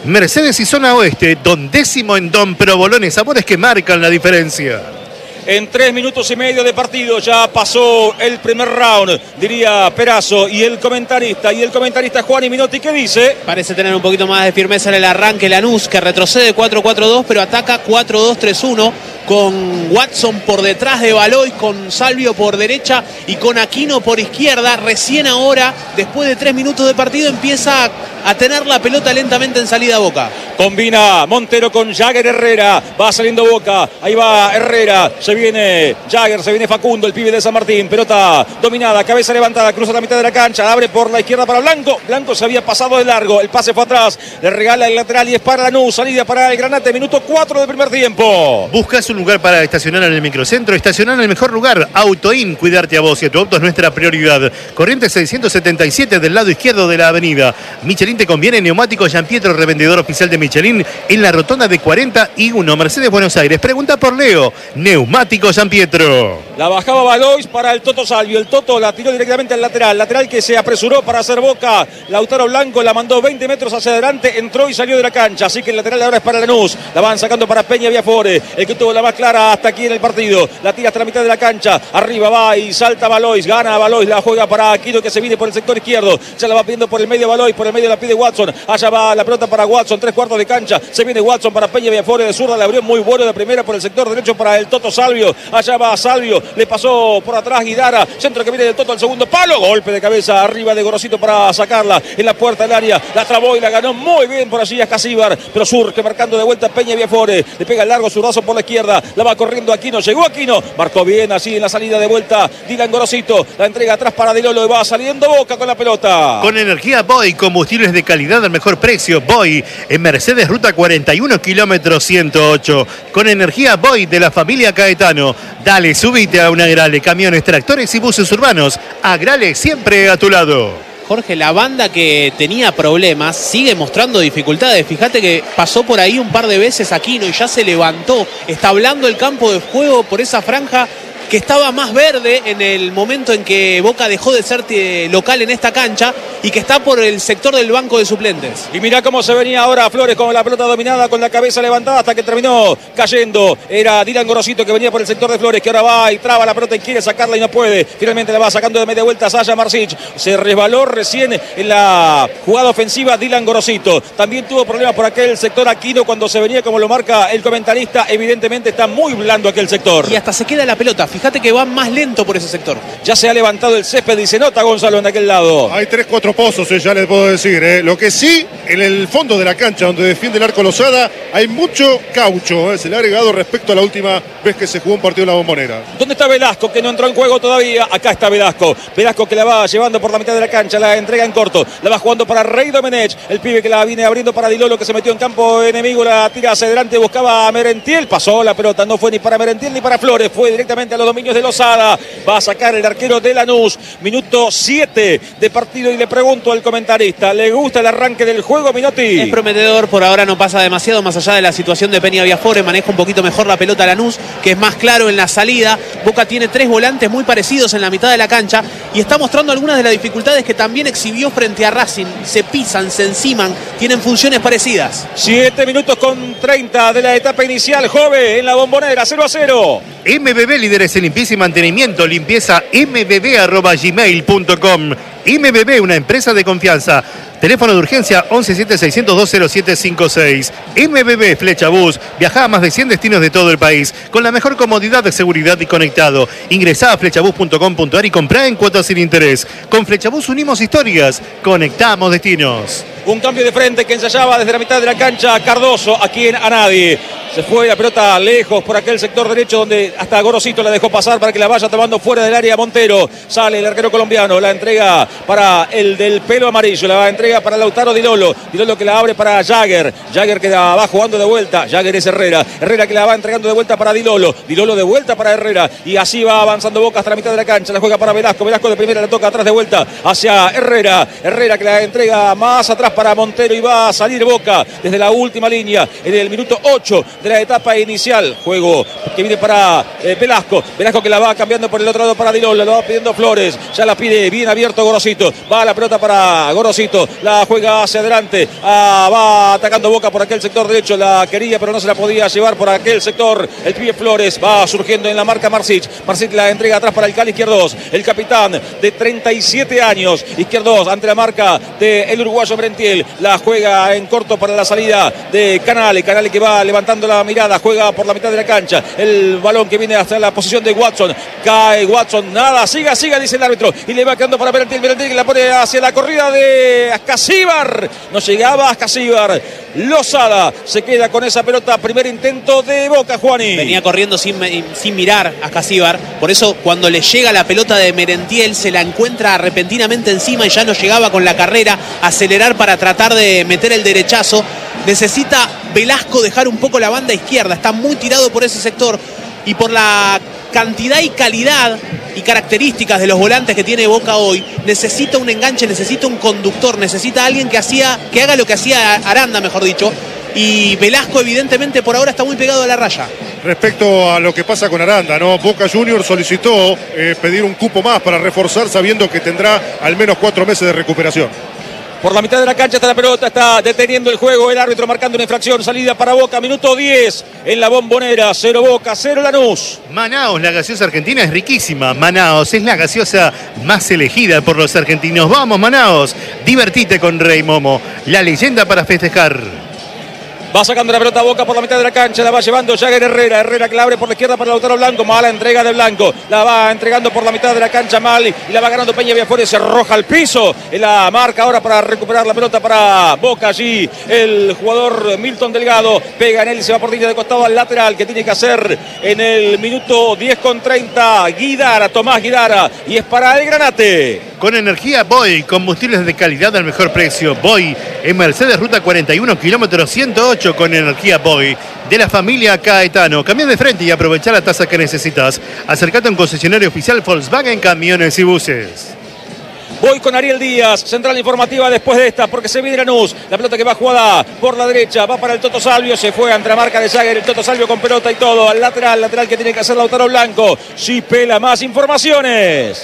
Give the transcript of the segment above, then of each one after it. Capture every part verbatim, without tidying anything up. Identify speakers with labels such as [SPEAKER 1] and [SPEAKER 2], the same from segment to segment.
[SPEAKER 1] Mercedes y Zona Oeste, dondécimo en Don Provolone, sabores que marcan la diferencia.
[SPEAKER 2] En tres minutos y medio de partido ya pasó el primer round, diría Perazo y el comentarista. Y el comentarista Juan y Minotti, ¿qué dice?
[SPEAKER 3] Parece tener un poquito más de firmeza en el arranque Lanús, que retrocede cuatro cuatro dos, pero ataca cuatro dos tres uno, con Watson por detrás de Baloy, con Salvio por derecha y con Aquino por izquierda. Recién ahora, después de tres minutos de partido, empieza a tener la pelota lentamente en salida a Boca.
[SPEAKER 2] Combina Montero con Jagger Herrera, va saliendo Boca, ahí va Herrera, se viene Jagger, se viene Facundo, el pibe de San Martín, pelota dominada, cabeza levantada, cruza la mitad de la cancha, abre por la izquierda para Blanco, Blanco se había pasado de largo, el pase fue atrás, le regala el lateral y es para Lanús, salida para el Granate, minuto cuatro del primer tiempo.
[SPEAKER 1] ¿Buscas un lugar para estacionar en el microcentro? Estacionar en el mejor lugar, Autoin, cuidarte a vos y a tu auto es nuestra prioridad. Corrientes seiscientos setenta y siete del lado izquierdo de la avenida. Michelin te conviene, neumático Gian Pietro, revendedor oficial de Michelin en la rotonda de cuarenta y uno, Mercedes Buenos Aires. Pregunta por Leo, neumático Gian Pietro.
[SPEAKER 2] La bajaba Balois para el Toto Salvio, el Toto la tiró directamente al lateral, lateral que se apresuró para hacer Boca, Lautaro Blanco la mandó veinte metros hacia adelante, entró y salió de la cancha, así que el lateral ahora es para Lanús, la van sacando para Peña Viafore, el que tuvo la más clara hasta aquí en el partido, la tira hasta la mitad de la cancha, arriba va y salta Balois, gana Balois, la juega para Aquino que se viene por el sector izquierdo, ya la va pidiendo por el medio Balois, por el medio la pide Watson, allá va la pelota para Watson, tres cuartos de cancha, se viene Watson para Peña Viafore de zurda, le abrió muy bueno de primera por el sector derecho para el Toto Salvio, allá va Salvio, le pasó por atrás Guidara, centro que viene del Toto al segundo palo, golpe de cabeza arriba de Gorosito para sacarla en la puerta del área, la trabó y la ganó muy bien por allí Escasíbar, pero surge marcando de vuelta Peña Viafore, le pega el largo zurdazo por la izquierda, la va corriendo Aquino, llegó Aquino, marcó bien así en la salida de vuelta Dylan Gorosito, la entrega atrás para Dilolo y va saliendo Boca con la pelota.
[SPEAKER 1] Con energía Boy, combustibles de calidad al mejor precio, Boy, en Mercedes Ruta cuarenta y uno, kilómetro ciento ocho. Con energía Boy de la familia Caetano, dale, subite a una Agrale, camiones, tractores y buses urbanos, Agrale siempre a tu lado.
[SPEAKER 3] Jorge, la banda que tenía problemas sigue mostrando dificultades. Fíjate que pasó por ahí un par de veces Aquino y ya se levantó. Está hablando el campo de juego por esa franja que estaba más verde en el momento en que Boca dejó de ser local en esta cancha y que está por el sector del banco de suplentes.
[SPEAKER 2] Y mirá cómo se venía ahora Flores con la pelota dominada, con la cabeza levantada hasta que terminó cayendo. Era Dylan Gorosito que venía por el sector de Flores, que ahora va y traba la pelota y quiere sacarla y no puede. Finalmente la va sacando de media vuelta Sasha Marsic. Se resbaló recién en la jugada ofensiva Dylan Gorosito. También tuvo problemas por aquel sector Aquino cuando se venía, como lo marca el comentarista. Evidentemente está muy blando aquel sector.
[SPEAKER 3] Y hasta se queda la pelota. Fíjate que va más lento por ese sector.
[SPEAKER 2] Ya se ha levantado el césped y se nota Gonzalo en aquel lado.
[SPEAKER 4] Hay tres, cuatro pozos, eh, ya les puedo decir. Eh. Lo que sí, en el fondo de la cancha donde defiende el arco Lozada, hay mucho caucho. Eh. Se le ha agregado respecto a la última vez que se jugó un partido en la Bombonera.
[SPEAKER 2] ¿Dónde está Velasco, que no entró en juego todavía? Acá está Velasco. Velasco que la va llevando por la mitad de la cancha, la entrega en corto. La va jugando para Rey Domenech, el pibe que la viene abriendo para Dilolo, que se metió en campo enemigo, la tira hacia adelante, buscaba a Merentiel. Pasó la pelota, no fue ni para Merentiel ni para Flores, fue directamente a los dominios de Lozada. Va a sacar el arquero de Lanús. Minuto siete de partido y le pregunto al comentarista, ¿le gusta el arranque del juego, Minotti?
[SPEAKER 3] Es prometedor, por ahora no pasa demasiado más allá de la situación de Peña Viafore, maneja un poquito mejor la pelota Lanús, que es más claro en la salida. Boca tiene tres volantes muy parecidos en la mitad de la cancha y está mostrando algunas de las dificultades que también exhibió frente a Racing. Se pisan, se enciman, tienen funciones parecidas.
[SPEAKER 2] siete minutos con treinta de la etapa inicial, Jove, en la Bombonera, cero a cero.
[SPEAKER 1] M B B, líderes en limpieza y mantenimiento, limpieza m b b arroba gmail punto com. M B B, una empresa de confianza. Teléfono de urgencia once siete seiscientos dos cero siete cinco seis. M B B Flechabús. Viaja a más de cien destinos de todo el país con la mejor comodidad de seguridad y conectado. Ingresá a flechabús punto com punto ar y comprá en cuotas sin interés. Con Flechabús unimos historias, conectamos destinos.
[SPEAKER 2] Un cambio de frente que ensayaba desde la mitad de la cancha Cardoso, aquí en Anadi. Se fue la pelota lejos por aquel sector derecho donde hasta Gorosito la dejó pasar para que la vaya tomando fuera del área Montero. Sale el arquero colombiano, la entrega para el del pelo amarillo, la entrega para Lautaro Dilolo. Dilolo que la abre para Jagger. Jagger que la va jugando de vuelta. Jagger es Herrera. Herrera que la va entregando de vuelta para Dilolo. Dilolo de vuelta para Herrera. Y así va avanzando Boca hasta la mitad de la cancha. La juega para Velasco. Velasco de primera la toca atrás de vuelta hacia Herrera. Herrera que la entrega más atrás para Montero y va a salir Boca desde la última línea en el minuto ocho de la etapa inicial. Juego que viene para eh, Velasco. Velasco que la va cambiando por el otro lado para Dilola. Lo va pidiendo Flores. Ya la pide bien abierto Gorosito. Va la pelota para Gorosito. La juega hacia adelante. Ah, va atacando Boca por aquel sector derecho. La quería, pero no se la podía llevar por aquel sector. El pibe Flores va surgiendo en la marca Marsic. Marsic la entrega atrás para el Cali Izquierdos. El capitán de treinta y siete años. Izquierdos ante la marca del uruguayo Merentiel. La juega en corto para la salida de Canale. Canale que va levantando la mirada. Juega por la mitad de la cancha. El balón que viene hasta la posición de Watson. Cae Watson. Nada. Siga, siga, dice el árbitro. Y le va quedando para Merentiel. Merentiel que la pone hacia la corrida de Ascasíbar. No llegaba Ascasíbar. Lozada se queda con esa pelota. Primer intento de Boca, Juani.
[SPEAKER 3] Venía corriendo sin, sin mirar a Ascasíbar. Por eso cuando le llega la pelota de Merentiel se la encuentra repentinamente encima y ya no llegaba con la carrera a acelerar para tratar de meter el derechazo. Necesita Velasco dejar un poco la banda izquierda. Está muy tirado por ese sector y por la cantidad y calidad y características de los volantes que tiene Boca hoy, necesita un enganche, necesita un conductor, necesita alguien que hacía, que haga lo que hacía Aranda, mejor dicho, y Velasco evidentemente por ahora está muy pegado a la raya.
[SPEAKER 4] Respecto a lo que pasa con Aranda, ¿no? Boca Juniors solicitó eh, pedir un cupo más para reforzar sabiendo que tendrá al menos cuatro meses de recuperación.
[SPEAKER 2] Por la mitad de la cancha está la pelota, está deteniendo el juego, el árbitro marcando una infracción, salida para Boca, minuto diez en la Bombonera, cero Boca, cero Lanús.
[SPEAKER 1] Manaos, la gaseosa argentina es riquísima. Manaos es la gaseosa más elegida por los argentinos. Vamos Manaos, divertite con Rey Momo, la leyenda para festejar.
[SPEAKER 2] Va sacando la pelota a Boca por la mitad de la cancha, la va llevando Jagger Herrera. Herrera que la abre por la izquierda para Lautaro Blanco. Mala entrega de Blanco. La va entregando por la mitad de la cancha mal y la va ganando Peña Villafuerte. Se arroja al piso. En la marca ahora para recuperar la pelota para Boca. Allí el jugador Milton Delgado pega en él y se va por línea de costado al lateral que tiene que hacer en el minuto diez con treinta. Guidara, Tomás Guidara. Y es para el Granate.
[SPEAKER 1] Con energía Boy, combustibles de calidad al mejor precio. Boy en Mercedes, ruta cuarenta y uno, kilómetro ciento ocho. Con energía Boy de la familia Caetano. Cambia de frente y aprovecha la tasa que necesitas. Acércate a un concesionario oficial Volkswagen Camiones y Buses.
[SPEAKER 2] Voy con Ariel Díaz, central informativa después de esta, porque se viene Lanús. La pelota que va jugada por la derecha, va para el Toto Salvio, se fue ante la marca de Jagger, el Toto Salvio con pelota y todo, al lateral, lateral que tiene que hacer Lautaro Blanco. Sí, pela más informaciones.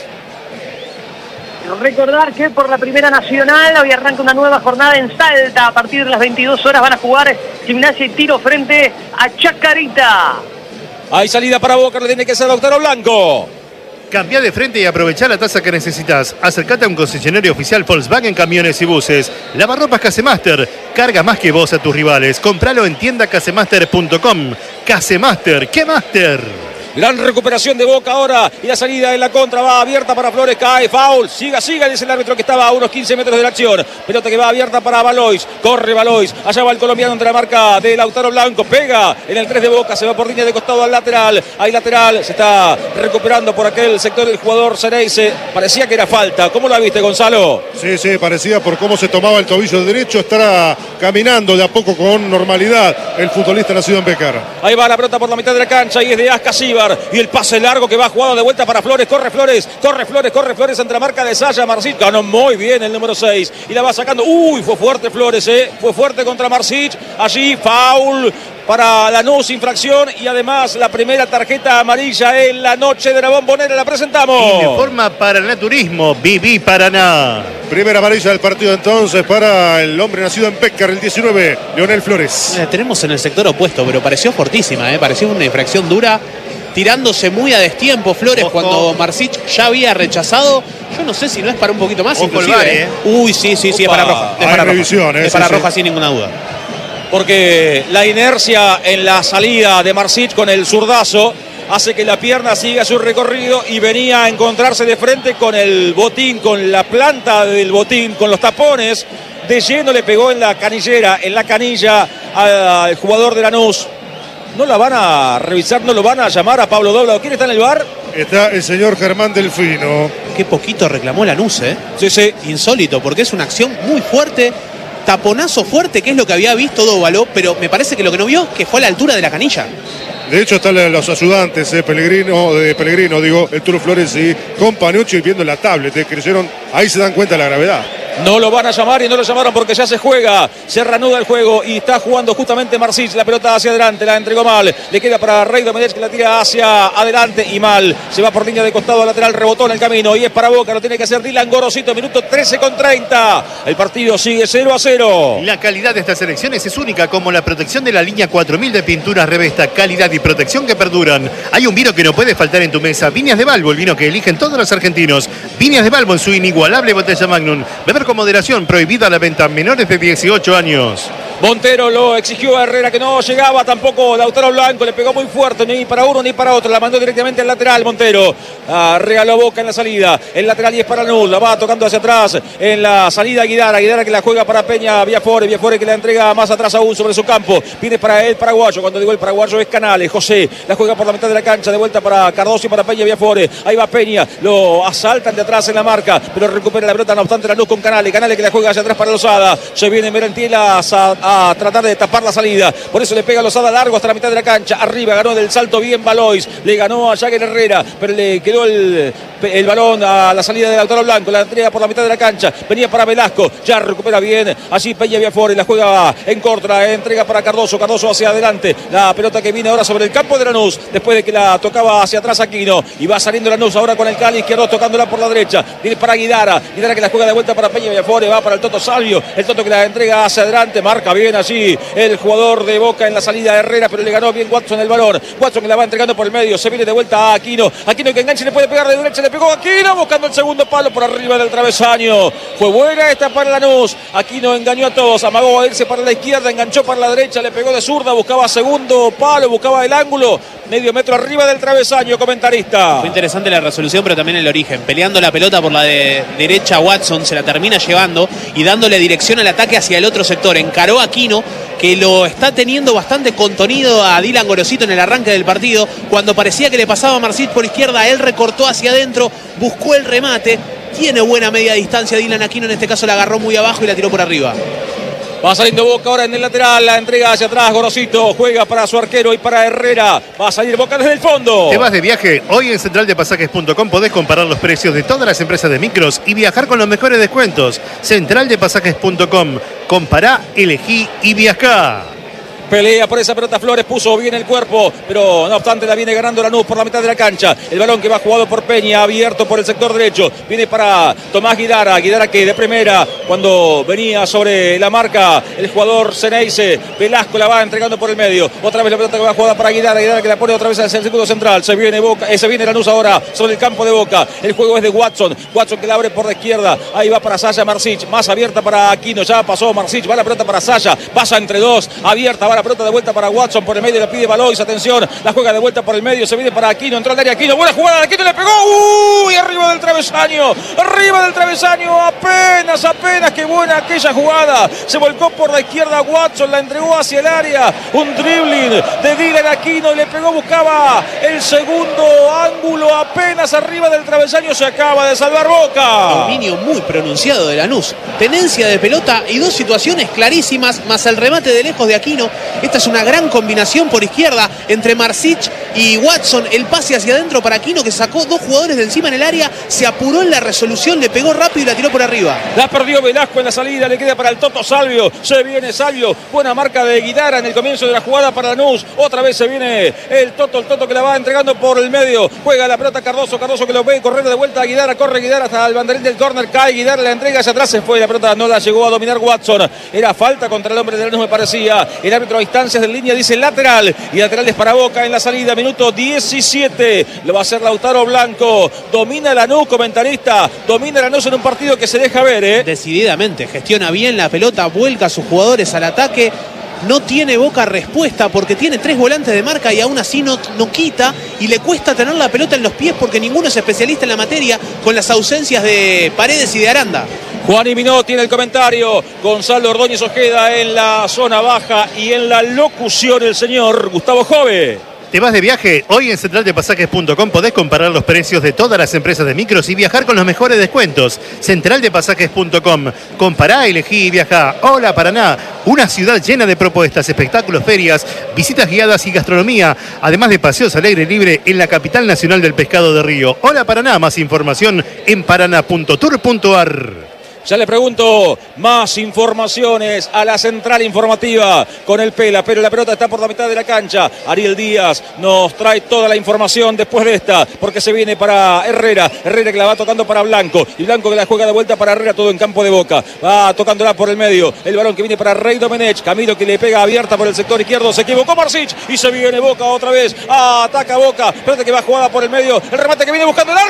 [SPEAKER 5] Recordar que por la Primera Nacional hoy arranca una nueva jornada en Salta. A partir de las veintidós horas van a jugar Gimnasia y Tiro frente a Chacarita.
[SPEAKER 2] Hay salida para Boca, lo tiene que hacer Lautaro Blanco.
[SPEAKER 1] Cambia de frente y aprovecha la tasa que necesitas. Acércate a un concesionario oficial Volkswagen Camiones y Buses. Lavarropas Casemaster. Carga más que vos a tus rivales. Compralo en tienda casemaster punto com. Casemaster, ¿qué Master?
[SPEAKER 2] Gran recuperación de Boca ahora y la salida en la contra va abierta para Flores, cae, foul, siga, siga, dice el árbitro que estaba a unos quince metros de la acción. Pelota que va abierta para Valois, corre Valois, allá va el colombiano entre la marca de Lautaro Blanco, pega en el tres de Boca, se va por línea de costado al lateral, hay lateral, se está recuperando por aquel sector el jugador Cereise, parecía que era falta, ¿cómo la viste, Gonzalo?
[SPEAKER 4] Sí, sí, parecía por cómo se tomaba el tobillo derecho, estará caminando de a poco con normalidad el futbolista nacido en Becar.
[SPEAKER 2] Ahí va la pelota por la mitad de la cancha y es de Ascasíbar. Y el pase largo que va jugado de vuelta para Flores. Corre Flores, corre Flores, corre Flores entre la marca de Saya. Marsic ganó muy bien el número seis. Y la va sacando. Uy, fue fuerte Flores, eh. Fue fuerte contra Marsic. Allí, foul para Lanús, infracción. Y además la primera tarjeta amarilla en la noche de la Bombonera. La presentamos.
[SPEAKER 1] Informa Paranaturismo, Viví Paraná.
[SPEAKER 4] Primera amarilla del partido entonces para el hombre nacido en Pécar, el diecinueve, Leonel Flores.
[SPEAKER 3] La tenemos en el sector opuesto, pero pareció fortísima, ¿eh? Pareció una infracción dura. Tirándose muy a destiempo Flores. Ojo. Cuando Marsic ya había rechazado. Yo no sé si no es para un poquito más.
[SPEAKER 1] Ojo
[SPEAKER 3] inclusive,
[SPEAKER 1] el bar, ¿eh?
[SPEAKER 3] Uy, sí, sí, sí,
[SPEAKER 2] Opa.
[SPEAKER 3] es para roja. Es
[SPEAKER 4] Hay
[SPEAKER 3] para
[SPEAKER 4] revisión,
[SPEAKER 3] roja,
[SPEAKER 4] eh,
[SPEAKER 3] es para
[SPEAKER 4] sí,
[SPEAKER 3] roja
[SPEAKER 4] sí.
[SPEAKER 3] sin ninguna duda.
[SPEAKER 2] Porque la inercia en la salida de Marsic con el zurdazo hace que la pierna siga su recorrido y venía a encontrarse de frente con el botín, con la planta del botín, con los tapones. De lleno le pegó en la canillera, en la canilla al jugador de Lanús. ¿No la van a revisar? ¿No lo van a llamar a Pablo Dobla? ¿Quién está en el bar?
[SPEAKER 4] Está el señor Germán Delfino.
[SPEAKER 3] Qué poquito reclamó Lanús, ¿eh?
[SPEAKER 2] Sí, sí.
[SPEAKER 3] Insólito, porque es una acción muy fuerte. Taponazo fuerte, que es lo que había visto Dóvalo, pero me parece que lo que no vio que fue a la altura de la canilla.
[SPEAKER 4] De hecho están los ayudantes, eh, Pellegrino, de Pellegrino, digo, el Turo Flores y Companucci viendo la tablet, eh, creyeron, ahí se dan cuenta de la gravedad.
[SPEAKER 2] No lo van a llamar y no lo llamaron porque ya se juega, se reanuda el juego y está jugando justamente Marsic, la pelota hacia adelante, la entregó mal, le queda para Rey Domenech que la tira hacia adelante y mal, se va por línea de costado lateral, rebotó en el camino y es para Boca, lo tiene que hacer Dylan Gorosito, minuto trece con treinta, el partido sigue cero a cero.
[SPEAKER 1] La calidad de estas elecciones es única, como la protección de la línea cuatro mil de pinturas Revesta, calidad y protección que perduran. Hay un vino que no puede faltar en tu mesa, Viñas de Balbo, el vino que eligen todos los argentinos. Viñas de Balbo en su inigualable botella Magnum. Beber con moderación, prohibida la venta a menores de dieciocho años.
[SPEAKER 2] Montero lo exigió a Herrera que no llegaba tampoco. Lautaro Blanco le pegó muy fuerte, ni para uno ni para otro. La mandó directamente al lateral Montero. Ah, regaló Boca en la salida. El lateral y es para Lanús. La va tocando hacia atrás. En la salida Guidara. Guidara que la juega para Peña Viafore. Viafore que la entrega más atrás aún sobre su campo. Viene para el paraguayo. Cuando digo el paraguayo es Canales. José la juega por la mitad de la cancha. De vuelta para Cardoso y para Peña Viafore. Ahí va Peña. Lo asaltan de atrás en la marca. Pero recupera la pelota. No obstante Lanús con Canales. Canales que la juega hacia atrás para Lozada. Se viene Merentilas a, a tratar de tapar la salida. Por eso le pega Lozada largo hasta la mitad de la cancha. Arriba ganó del salto bien Valois. Le ganó a Jagger Herrera. Pero le quedó el, el balón a la salida de Lautaro Blanco. La entrega por la mitad de la cancha. Venía para Velasco. Ya recupera bien. Allí Peña Viafore. La juega en corto. La entrega para Cardoso. Cardoso hacia adelante. La pelota que viene ahora sobre el campo de Lanús. Después de que la tocaba hacia atrás Aquino. Y va saliendo Lanús ahora con el Cali izquierdo tocándola por la derecha. Viene para Guidara. Guidara que la juega de vuelta para Peña Viafore. Va para el Toto Salvio. El Toto que la entrega hacia adelante. Marca bien allí el jugador de Boca en la salida de Herrera. Pero le ganó bien Watson el balón. Watson que la va entregando por el medio. Se viene de vuelta a Aquino. Aquino que enganche. Le puede pegar de derecha. Le pegó a Aquino. Buscando el segundo palo por arriba del travesaño. Fue buena esta para Lanús. Aquino engañó a todos. Amagó a irse para la izquierda. Enganchó para la derecha. Le pegó de zurda. Buscaba segundo palo. Buscaba el ángulo. Medio metro arriba del travesaño, comentarista.
[SPEAKER 3] Fue interesante la resolución, pero también el origen. Peleando la pelota por la de derecha, Watson se la termina llevando y dándole dirección al ataque hacia el otro sector. Encaró a Aquino, que lo está teniendo bastante contenido a Dylan Gorosito en el arranque del partido. Cuando parecía que le pasaba a Marsic por izquierda, él recortó hacia adentro, buscó el remate. Tiene buena media distancia Dylan Aquino, en este caso la agarró muy abajo y la tiró por arriba.
[SPEAKER 2] Va saliendo Boca ahora en el lateral, la entrega hacia atrás, Gorosito juega para su arquero y para Herrera. Va a salir Boca desde el fondo.
[SPEAKER 1] ¿Te vas de viaje? Hoy en central de pasajes punto com podés comparar los precios de todas las empresas de micros y viajar con los mejores descuentos. central de pasajes punto com. Compará, elegí y viajá.
[SPEAKER 2] Pelea por esa pelota Flores, puso bien el cuerpo, pero no obstante la viene ganando Lanús por la mitad de la cancha. El balón que va jugado por Peña, abierto por el sector derecho. Viene para Tomás Guidara, Guidara que de primera, cuando venía sobre la marca el jugador Ceneice, Velasco la va entregando por el medio. Otra vez la pelota que va jugada para Guidara, Guidara que la pone otra vez hacia el círculo central. Se viene Boca, eh, se viene Lanús ahora sobre el campo de Boca. El juego es de Watson, Watson que la abre por la izquierda. Ahí va para Saya Marsic, más abierta para Aquino, ya pasó Marsic, va la pelota para Saya, pasa entre dos, abierta, va la pelota de vuelta para Watson, por el medio le pide Valois, atención, la juega de vuelta por el medio, se viene para Aquino, entró al área Aquino, buena jugada de Aquino, le pegó, uy, arriba del travesaño, arriba del travesaño, apenas, apenas, qué buena aquella jugada, se volcó por la izquierda Watson, la entregó hacia el área, un dribbling de Dylan Aquino, le pegó, buscaba el segundo ángulo, apenas arriba del travesaño, se acaba de salvar Boca.
[SPEAKER 3] Dominio muy pronunciado de Lanús, tenencia de pelota y dos situaciones clarísimas, más el remate de lejos de Aquino. Esta es una gran combinación por izquierda entre Marsic y Watson. El pase hacia adentro para Aquino, que sacó dos jugadores de encima en el área, se apuró en la resolución, le pegó rápido y la tiró por arriba.
[SPEAKER 2] La perdió Velasco en la salida, le queda para el Toto Salvio. Se viene Salvio, buena marca de Guidara en el comienzo de la jugada para Lanús. Otra vez se viene el Toto, el Toto que la va entregando por el medio. Juega la pelota Cardoso, Cardoso que lo ve correr de vuelta a Guidara, corre Guidara hasta el banderín del córner, cae Guidara, la entrega hacia atrás, se fue, la pelota no la llegó a dominar Watson. Era falta contra el hombre de Lanús, me parecía. El árbitro a instancias de línea dice lateral, y lateral es para Boca en la salida, minuto diecisiete, lo va a hacer Lautaro Blanco, domina Lanús, comentarista, domina Lanús en un partido que se deja ver, ¿eh?
[SPEAKER 3] Decididamente, gestiona bien la pelota, vuelca a sus jugadores al ataque, no tiene Boca respuesta porque tiene tres volantes de marca y aún así no, no quita, y le cuesta tener la pelota en los pies porque ninguno es especialista en la materia con las ausencias de Paredes y de Aranda.
[SPEAKER 2] Juan y Minó tiene el comentario, Gonzalo Ordóñez Ojeda en la zona baja y en la locución el señor Gustavo Jove.
[SPEAKER 1] ¿Te vas de viaje? Hoy en central de pasajes punto com podés comparar los precios de todas las empresas de micros y viajar con los mejores descuentos. central de pasajes punto com. Compará, elegí y viajá. Hola Paraná, una ciudad llena de propuestas, espectáculos, ferias, visitas guiadas y gastronomía, además de paseos al aire libre en la capital nacional del pescado de Río. Hola Paraná, más información en paraná punto tour punto ar.
[SPEAKER 2] Ya le pregunto más informaciones a la central informativa con el Pela, pero la pelota está por la mitad de la cancha. Ariel Díaz nos trae toda la información después de esta, porque se viene para Herrera. Herrera que la va tocando para Blanco, y Blanco que la juega de vuelta para Herrera, todo en campo de Boca. Va tocándola por el medio. El balón que viene para Rey Domenech. Camilo que le pega abierta por el sector izquierdo. Se equivocó Marsic y se viene Boca otra vez. Ataca Boca. Pelota que va jugada por el medio. El remate que viene buscando el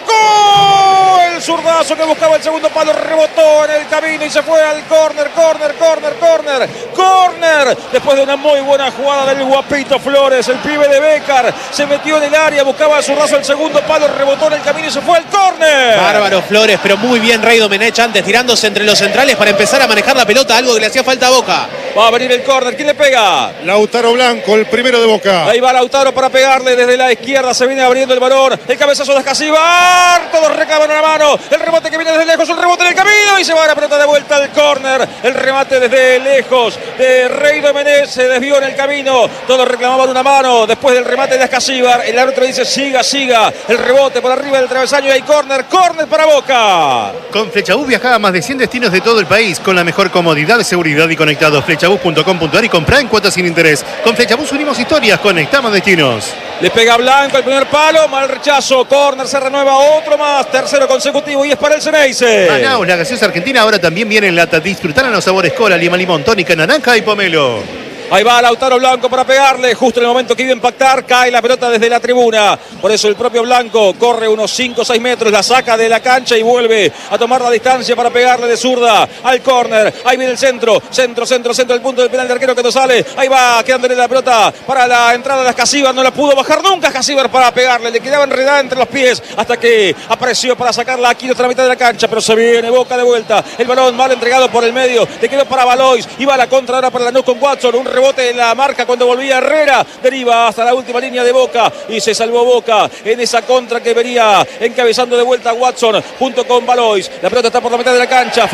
[SPEAKER 2] arco. El zurdazo que buscaba el segundo palo. Rebotó en el camino y se fue al córner, córner, córner, córner, córner. Después de una muy buena jugada del Guapito Flores, el pibe de Bécar se metió en el área, buscaba a zurdazo el segundo palo, rebotó en el camino y se fue al córner.
[SPEAKER 3] Bárbaro Flores, pero muy bien Rey Domenech antes, tirándose entre los centrales para empezar a manejar la pelota, algo que le hacía falta a Boca.
[SPEAKER 2] Va a venir el córner, ¿quién le pega?
[SPEAKER 4] Lautaro Blanco, el primero de Boca.
[SPEAKER 2] Ahí va Lautaro para pegarle desde la izquierda, se viene abriendo el balón, el cabezazo de Escasíbar, todos recaban una mano, el rebote que viene desde lejos, un rebote en el camino y se va la pelota de vuelta al córner. El remate desde lejos de Rey Domenech, se desvió en el camino, todos reclamaban una mano después del remate de Escasíbar. El árbitro dice siga, siga, el rebote por arriba del travesaño y hay córner, córner para Boca.
[SPEAKER 1] Con Flechabús viaja a más de cien destinos de todo el país con la mejor comodidad, seguridad y conectados. Flechabús punto com punto ar y compra en cuotas sin interés. Con Flechabús unimos historias, conectamos destinos.
[SPEAKER 2] Le pega Blanco el primer palo, mal rechazo, córner, se renueva otro más, tercero consecutivo y es para el Ceneice.
[SPEAKER 1] Manaus, la gaseosa argentina, ahora también viene en lata. Disfrutarán los sabores cola, lima, limón, tónica, naranja y pomelo.
[SPEAKER 2] Ahí va Lautaro Blanco para pegarle, justo en el momento que iba a impactar, cae la pelota desde la tribuna. Por eso el propio Blanco corre unos cinco o seis metros, la saca de la cancha y vuelve a tomar la distancia para pegarle de zurda al córner. Ahí viene el centro, centro, centro, centro, el punto del penal de arquero que no sale. Ahí va quedándole la pelota para la entrada de Escasíbar, no la pudo bajar nunca Escasíbar para pegarle, le quedaba enredada entre los pies hasta que apareció para sacarla aquí otra mitad de la cancha, pero se viene Boca de vuelta. El balón mal entregado por el medio, le quedó para Valois, iba a la contra ahora para Lanús con Watson, un rebote en la marca cuando volvía Herrera, deriva hasta la última línea de Boca y se salvó Boca en esa contra que venía encabezando de vuelta Watson junto con Valois. La pelota está por la mitad de la cancha,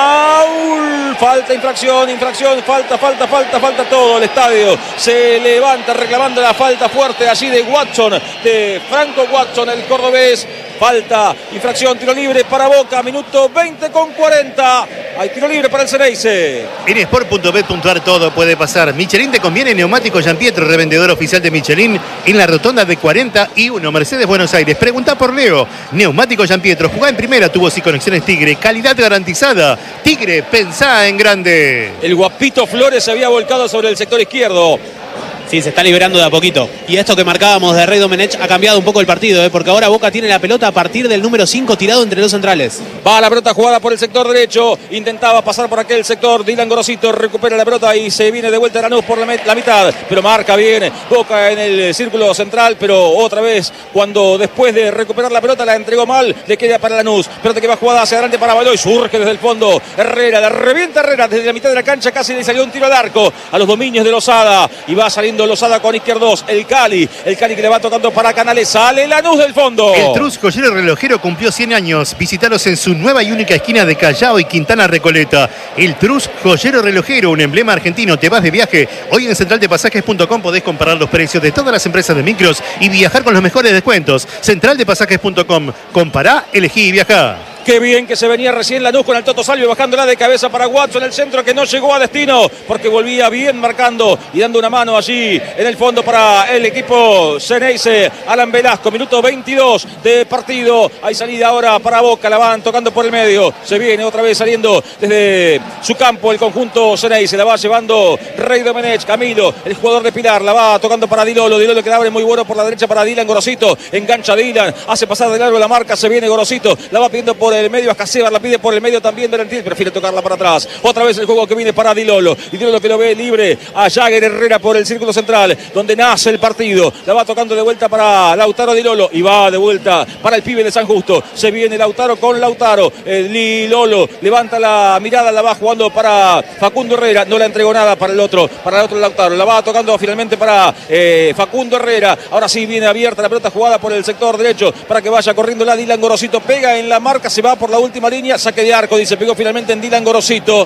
[SPEAKER 2] foul, falta, infracción, infracción, falta, falta, falta, falta todo. El estadio se levanta reclamando la falta fuerte allí de Watson, de Franco Watson, el cordobés. Falta, infracción, tiro libre para Boca, minuto veinte con cuarenta. Hay tiro libre para el Ceneice.
[SPEAKER 1] En sport punto bet punto ar todo puede pasar. Michelin te conviene, neumático Gianpietro, revendedor oficial de Michelin en la rotonda de cuarenta y uno, Mercedes, Buenos Aires. Pregunta por Leo. Neumático Gianpietro, jugá en primera, tubos y conexiones Tigre, calidad garantizada. Tigre, pensá en grande.
[SPEAKER 2] El Guapito Flores se había volcado sobre el sector izquierdo.
[SPEAKER 3] Sí, se está liberando de a poquito. Y esto que marcábamos de Rey Domenech ha cambiado un poco el partido, ¿eh? Porque ahora Boca tiene la pelota a partir del número cinco tirado entre los centrales.
[SPEAKER 2] Va la pelota jugada por el sector derecho. Intentaba pasar por aquel sector. Dylan Gorosito recupera la pelota y se viene de vuelta a Lanús por la, la mitad. Pero marca bien Boca en el círculo central. Pero otra vez, cuando después de recuperar la pelota la entregó mal, le queda para Lanús. Pelota que va jugada hacia adelante para Valois. Surge desde el fondo Herrera. La revienta Herrera desde la mitad de la cancha. Casi le salió un tiro al arco a los dominios de Lozada. Y va saliendo Lozada con izquierdos, el Cali, el Cali que le va tocando para Canales, sale Lanús del fondo.
[SPEAKER 1] El Trus Joyero Relojero cumplió cien años, visítalos en su nueva y única esquina de Callao y Quintana Recoleta. El Trus Joyero Relojero, un emblema argentino. Te vas de viaje, hoy en central de pasajes punto com podés comparar los precios de todas las empresas de micros y viajar con los mejores descuentos. central de pasajes punto com, compará, elegí y viajá.
[SPEAKER 2] Qué bien que se venía recién Lanús con el Toto Salvio bajándola de cabeza para Watson, el centro que no llegó a destino porque volvía bien marcando y dando una mano allí en el fondo para el equipo Ceneice. Alan Velasco, minuto veintidós de partido. Hay salida ahora para Boca, la van tocando por el medio. Se viene otra vez saliendo desde su campo el conjunto Ceneice. La va llevando Rey Domenech, Camilo, el jugador de Pilar. La va tocando para Dilolo. Dilolo que la abre muy bueno por la derecha para Dylan Gorosito. Engancha Dylan, hace pasar de largo la marca. Se viene Gorosito, la va pidiendo por el medio a Escasíbar, la pide por el medio también Berentil, prefiere tocarla para atrás. Otra vez el juego que viene para Dilolo. Y Dilolo que lo ve libre a Jagger Herrera por el círculo central, donde nace el partido. La va tocando de vuelta para Lautaro Dilolo. Y va de vuelta para el pibe de San Justo. Se viene Lautaro con Lautaro. El Dilolo levanta la mirada, la va jugando para Facundo Herrera. No la entregó nada para el otro, para el otro Lautaro. La va tocando finalmente para eh, Facundo Herrera. Ahora sí viene abierta la pelota jugada por el sector derecho para que vaya corriendo la Dylan Gorosito. Pega en la marca, se va por la última línea, saque de arco, dice, pegó finalmente en Dylan Gorosito.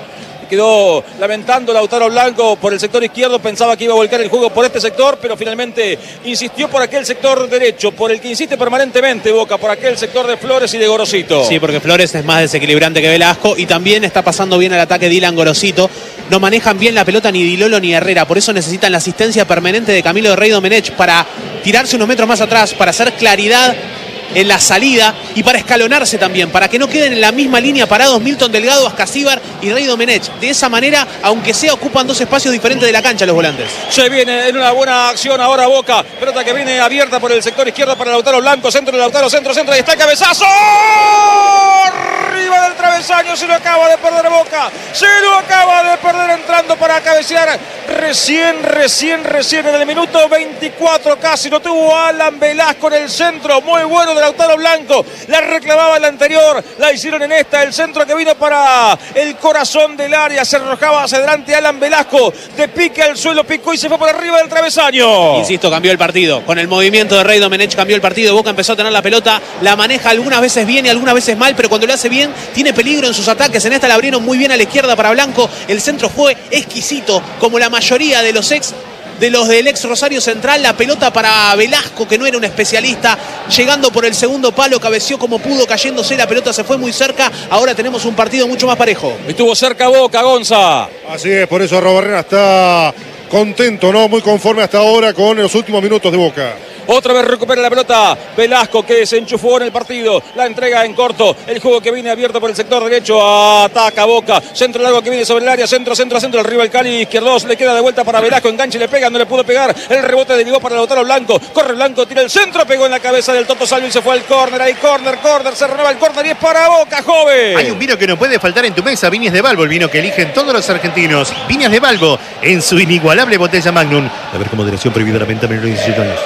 [SPEAKER 2] quedó lamentando Lautaro Blanco por el sector izquierdo, pensaba que iba a volcar el juego por este sector, pero finalmente insistió por aquel sector derecho, por el que insiste permanentemente Boca, por aquel sector de Flores y de Gorosito.
[SPEAKER 3] Sí, porque Flores es más desequilibrante que Velasco y también está pasando bien al ataque Dylan Gorosito. No manejan bien la pelota ni Di Lolo ni Herrera, por eso necesitan la asistencia permanente de Camilo de Rey Domenech para tirarse unos metros más atrás, para hacer claridad en la salida y para escalonarse también, para que no queden en la misma línea parados Milton Delgado, Ascasíbar y Rey Domenech. De esa manera, aunque sea, ocupan dos espacios diferentes de la cancha los volantes.
[SPEAKER 2] Se viene en una buena acción ahora Boca, pelota que viene abierta por el sector izquierdo para Lautaro Blanco, centro de Lautaro, centro, centro, ahí está el cabezazo. Arriba del travesaño, se lo acaba de perder Boca, se lo acaba de perder entrando para cabecear recién, recién, recién en el minuto veinticuatro casi, lo tuvo Alan Velasco en el centro, muy bueno de Lautaro Blanco, la reclamaba en la anterior, la hicieron en esta, el centro que vino para el corazón del área, se arrojaba hacia adelante Alan Velasco, de pique al suelo, picó y se fue por arriba del travesaño.
[SPEAKER 3] Insisto, cambió el partido, con el movimiento de Rey Domenech cambió el partido, Boca empezó a tener la pelota, la maneja algunas veces bien y algunas veces mal, pero cuando lo hace bien, tiene peligro en sus ataques, en esta la abrieron muy bien a la izquierda para Blanco, el centro fue exquisito, como la mayoría de los ex de los del ex Rosario Central, la pelota para Velasco, que no era un especialista, llegando por el segundo palo, cabeció como pudo, cayéndose, la pelota se fue muy cerca, ahora tenemos un partido mucho más parejo.
[SPEAKER 2] Estuvo cerca Boca, Gonza.
[SPEAKER 4] Así es, por eso Arrobarrena está contento, ¿no? Muy conforme hasta ahora con los últimos minutos de Boca.
[SPEAKER 2] Otra vez recupera la pelota Velasco, que se enchufó en el partido, la entrega en corto, el juego que viene abierto por el sector derecho, ataca Boca, centro largo que viene sobre el área, centro, centro, centro, arriba el Cali izquierdos, le queda de vuelta para Velasco, enganche, le pega, no le pudo pegar, el rebote derivó para Lautaro Blanco, corre Blanco, tira el centro, pegó en la cabeza del Toto Salvio y se fue al córner, ahí córner, córner, se renueva el córner y es para Boca, joven.
[SPEAKER 1] Hay un vino que no puede faltar en tu mesa, Viñas de Balbo, el vino que eligen todos los argentinos. Viñas de Balbo, en su inigualable botella Magnum. A ver, con moderación, prohibida la venta menor de diecisiete años.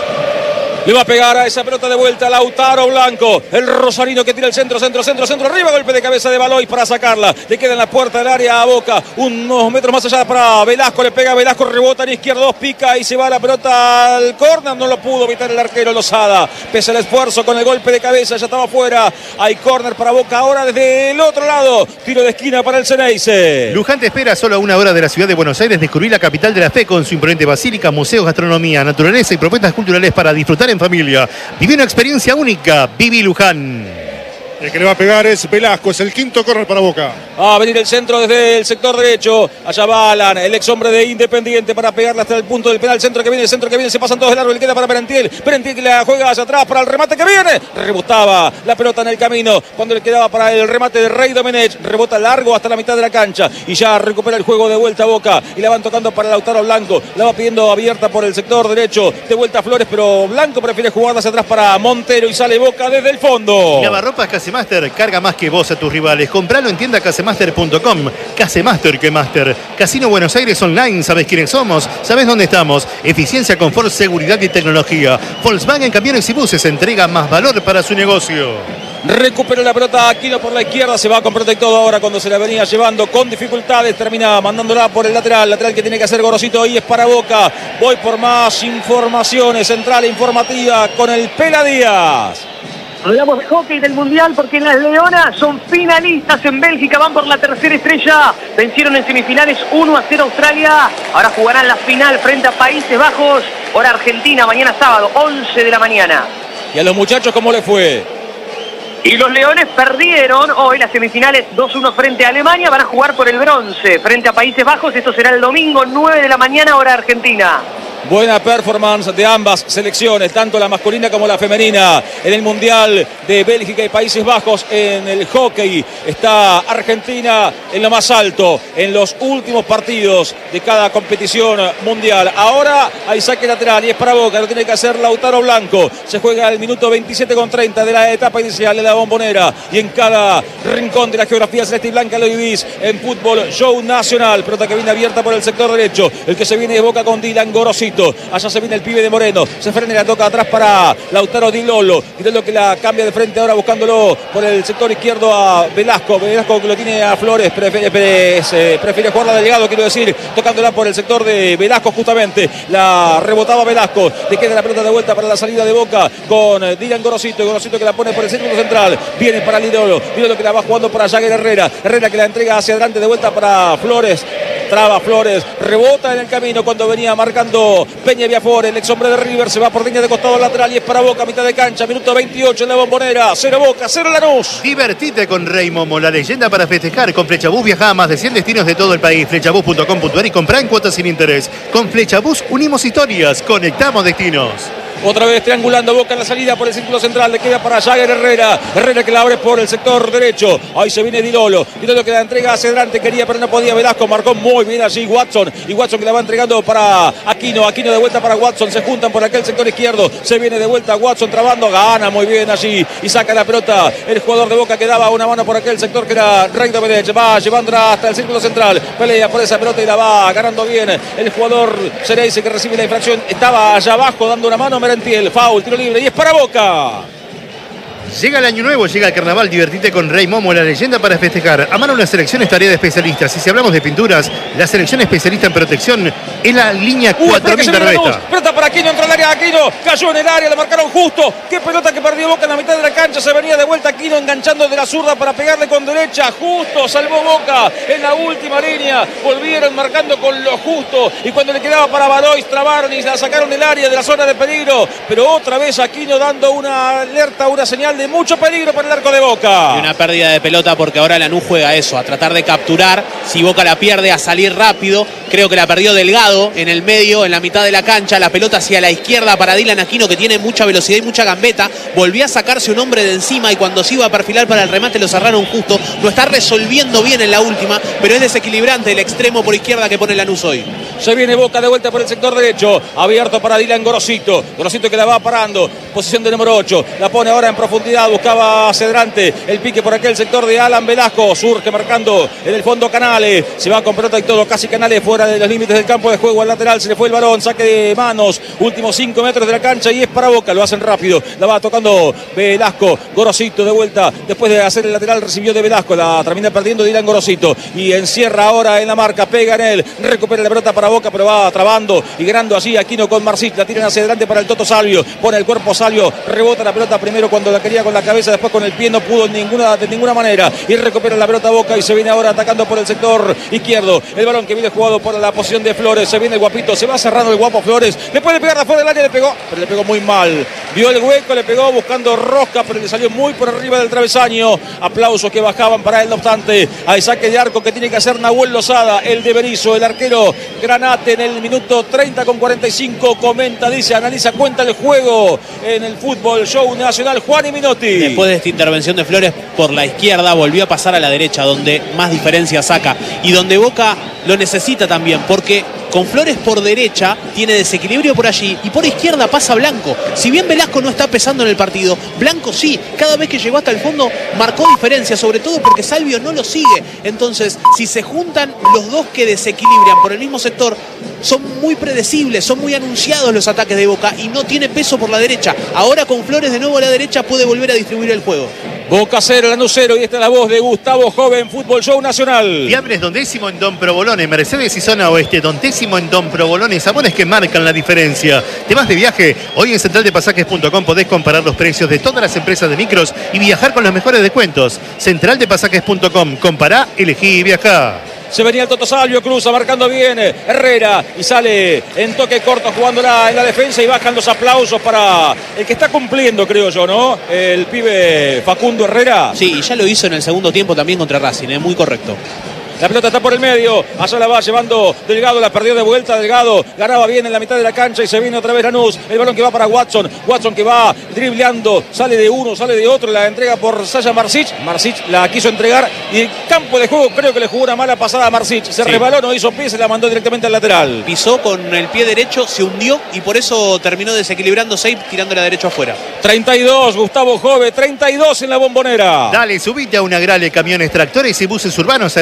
[SPEAKER 2] Le va a pegar a esa pelota de vuelta Lautaro Blanco, el rosarino que tira el centro, centro, centro, centro, arriba, golpe de cabeza de Baloy para sacarla, le queda en la puerta del área a Boca, unos metros más allá para Velasco, le pega Velasco, rebota en izquierdo, dos, pica y se va la pelota al córner, no lo pudo evitar el arquero Lozada, pese al esfuerzo con el golpe de cabeza, ya estaba fuera, hay córner para Boca ahora desde el otro lado, tiro de esquina para el Ceneice.
[SPEAKER 1] Luján te espera solo a una hora de la ciudad de Buenos Aires, descubrir la capital de la fe con su imponente basílica, museos, gastronomía, naturaleza y propuestas culturales para disfrutar en familia. Vive una experiencia única. Vivi Luján.
[SPEAKER 4] El que le va a pegar es Velasco, es el quinto córner para Boca.
[SPEAKER 2] Va a venir el centro desde el sector derecho. Allá va Alan, el ex hombre de Independiente, para pegarla hasta el punto del penal. Centro que viene, el centro que viene, se pasan todos de largo, le queda para Perentiel. Perentiel que la juega hacia atrás para el remate que viene. Rebotaba la pelota en el camino cuando le quedaba para el remate de Rey Domenech. Rebota largo hasta la mitad de la cancha y ya recupera el juego de vuelta a Boca. Y la van tocando para Lautaro Blanco. La va pidiendo abierta por el sector derecho. De vuelta a Flores, pero Blanco prefiere jugarla hacia atrás para Montero y sale Boca desde el fondo.
[SPEAKER 1] Lavarropas Casemaster, carga más que vos a tus rivales. Compralo en tienda casemaster punto com. Casemaster que Master. Casino Buenos Aires Online. ¿Sabés quiénes somos? ¿Sabés dónde estamos? Eficiencia, confort, seguridad y tecnología. Volkswagen Camiones y Buses entrega más valor para su negocio.
[SPEAKER 2] Recupera la pelota Aquino por la izquierda, se va con protector ahora cuando se la venía llevando con dificultades, termina mandándola por el lateral, lateral que tiene que hacer Gorosito y es para Boca. Voy por más informaciones, central informativa con el Pela Díaz.
[SPEAKER 5] Hablamos de hockey del Mundial porque las Leonas son finalistas en Bélgica, van por la tercera estrella, vencieron en semifinales uno a cero Australia, ahora jugarán la final frente a Países Bajos, hora Argentina, mañana sábado, once de la mañana.
[SPEAKER 2] ¿Y a los muchachos cómo les fue?
[SPEAKER 5] Y los Leones perdieron hoy las semifinales dos uno frente a Alemania, van a jugar por el bronce frente a Países Bajos, esto será el domingo nueve de la mañana, hora Argentina.
[SPEAKER 2] Buena performance de ambas selecciones, tanto la masculina como la femenina, en el Mundial de Bélgica y Países Bajos. En el hockey está Argentina en lo más alto en los últimos partidos de cada competición mundial. Ahora hay saque lateral y es para Boca, lo tiene que hacer Lautaro Blanco. Se juega el minuto veintisiete con treinta de la etapa inicial de la Bombonera y en cada rincón de la geografía celeste y blanca lo vivís en Fútbol Show Nacional. Pelota que viene abierta por el sector derecho, el que se viene de Boca con Dylan Gorosito. Gorosito. Allá se viene el pibe de Moreno. Se frena y la toca atrás para Lautaro Di Lolo. Di Lolo que la cambia de frente ahora buscándolo por el sector izquierdo a Velasco. Velasco que lo tiene a Flores. Prefiere, prefiere, prefiere jugarla de llegado, quiero decir. Tocándola por el sector de Velasco justamente. La rebotaba Velasco. Le queda la pelota de vuelta para la salida de Boca con Dylan Gorosito. Gorosito que la pone por el círculo central. Viene para Di Lolo. Di Lolo que la va jugando para Jagger Herrera. Herrera que la entrega hacia adelante de vuelta para Flores. Traba Flores, rebota en el camino cuando venía marcando Peña Viafor, el ex hombre de River, se va por línea de costado lateral y es para Boca, mitad de cancha, minuto veintiocho en la Bombonera, cero Boca, cero Lanús.
[SPEAKER 1] Divertite con Rey Momo, la leyenda para festejar. Con Flechabús viaja a más de cien destinos de todo el país. Flechabús punto com punto ar y comprá en cuotas sin interés. Con Flechabús unimos historias, conectamos destinos.
[SPEAKER 2] Otra vez triangulando Boca en la salida por el círculo central. Le queda para Jagger Herrera. Herrera que la abre por el sector derecho. Ahí se viene Di Lolo. Di Lolo que la entrega hacia adelante. Quería pero no podía. Velasco marcó muy bien allí Watson. Y Watson que la va entregando para Aquino. Aquino de vuelta para Watson. Se juntan por aquel sector izquierdo. Se viene de vuelta Watson trabando. Gana muy bien allí. Y saca la pelota el jugador de Boca que daba una mano por aquel sector que era Rey Domenech. Va llevándola hasta el círculo central. Pelea por esa pelota y la va ganando bien el jugador Cereise que recibe la infracción. Estaba allá abajo dando una mano. Merentiel, foul, tiro libre y es para Boca.
[SPEAKER 1] Llega el año nuevo, llega el carnaval, divertite con Rey Momo, la leyenda para festejar. A mano una selección es tarea de especialistas. Y si hablamos de pinturas, la selección especialista en protección es la línea
[SPEAKER 2] uh,
[SPEAKER 1] cuatro mil de Revesta.
[SPEAKER 2] Pelota para Aquino, entró al área Aquino, cayó en el área, le marcaron justo. Qué pelota que perdió Boca en la mitad de la cancha. Se venía de vuelta Aquino enganchando de la zurda para pegarle con derecha. Justo salvó Boca en la última línea. Volvieron marcando con lo justo. Y cuando le quedaba para Valois, trabaron y la sacaron del área de la zona de peligro. Pero otra vez Aquino dando una alerta, una señal de mucho peligro para el arco de Boca.
[SPEAKER 3] Y una pérdida de pelota porque ahora Lanús juega eso, a tratar de capturar. Si Boca la pierde, a salir rápido. Creo que la perdió Delgado en el medio, en la mitad de la cancha. La pelota hacia la izquierda para Dylan Aquino, que tiene mucha velocidad y mucha gambeta. Volvió a sacarse un hombre de encima y cuando se iba a perfilar para el remate lo cerraron justo. Lo está resolviendo bien en la última, pero es desequilibrante el extremo por izquierda que pone Lanús hoy.
[SPEAKER 2] Se viene Boca de vuelta por el sector derecho. Abierto para Dylan Gorosito. Gorosito que la va parando. Posición de número ocho. La pone ahora en profundidad. Buscaba hacia adelante. El pique por aquel sector de Alan Velasco. Surge marcando en el fondo Canales. Se va con pelota y todo. Casi Canales fuera de los límites del campo de juego. Al lateral se le fue el balón. Saque de manos. Últimos cinco metros de la cancha y es para Boca. Lo hacen rápido. La va tocando Velasco. Gorosito de vuelta. Después de hacer el lateral recibió de Velasco. La termina perdiendo Dylan Gorosito. Y encierra ahora en la marca. Pega en él. Recupera la pelota para Boca, pero va trabando y ganando así Aquino con Marcich. La tiran hacia adelante para el Toto Salvio. Pone el cuerpo Salvio. Rebota la pelota primero cuando la quería con la cabeza. Después con el pie no pudo ninguna, de ninguna manera. Y recupera la pelota Boca y se viene ahora atacando por el sector izquierdo. El balón que viene jugado por la posición de Flores. Se viene el guapito. Se va cerrando el guapo Flores. Le puede pegar de afuera del área. Le pegó. Pero le pegó muy mal. Vio el hueco. Le pegó buscando rosca. Pero le salió muy por arriba del travesaño. Aplausos que bajaban para él. No obstante, hay saque de arco que tiene que hacer Nahuel Lozada. El de Berizzo. El arquero Granate en el minuto treinta con cuarenta y cinco. Comenta, dice, analiza, cuenta el juego en el fútbol show nacional. Juan y Minotti.
[SPEAKER 3] Después de esta intervención de Flores por la izquierda, volvió a pasar a la derecha, donde más diferencia saca y donde Boca lo necesita también, porque con Flores por derecha tiene desequilibrio por allí y por izquierda pasa Blanco. Si bien Velasco no está pesando en el partido, Blanco sí. Cada vez que llegó hasta el fondo marcó diferencia, sobre todo porque Salvio no lo sigue. Entonces, si se juntan los dos que desequilibran por el mismo sector, son muy predecibles, son muy anunciados los ataques de Boca y no tiene peso por la derecha. Ahora con Flores de nuevo a la derecha puede volver a distribuir el juego.
[SPEAKER 2] Boca cero, Lanús cero, y esta es la voz de Gustavo Joven, Fútbol Show Nacional.
[SPEAKER 1] Fiambres Don Décimo en Don Provolone, Mercedes y Zona Oeste, Don Décimo en Don Provolone, sabores que marcan la diferencia. ¿Te vas de viaje? Hoy en central de pasajes punto com podés comparar los precios de todas las empresas de micros y viajar con los mejores descuentos. central de pasajes punto com, compará, elegí y viajá.
[SPEAKER 2] Se venía el Toto Salvio, cruza, marcando bien Herrera y sale en toque corto jugándola en la defensa y bajan los aplausos para el que está cumpliendo, creo yo, ¿no? El pibe Facundo Herrera.
[SPEAKER 3] Sí, y ya lo hizo en el segundo tiempo también contra Racing, es muy correcto.
[SPEAKER 2] La pelota está por el medio, allá la va llevando Delgado, la perdió de vuelta Delgado, ganaba bien en la mitad de la cancha y se viene otra vez Lanús, el balón que va para Watson, Watson que va dribleando, sale de uno, sale de otro, la entrega por Sasha Marcich, Marcich la quiso entregar y el campo de juego creo que le jugó una mala pasada a Marcich, se sí. resbaló, no hizo pie, se la mandó directamente al lateral.
[SPEAKER 3] Pisó con el pie derecho, se hundió y por eso terminó desequilibrándose y tirando la derecha afuera.
[SPEAKER 2] treinta y dos, Gustavo Jove, treinta y dos en la Bombonera.
[SPEAKER 1] Dale, subite a una Agrale, camiones, tractores y buses urbanos. Agrale siempre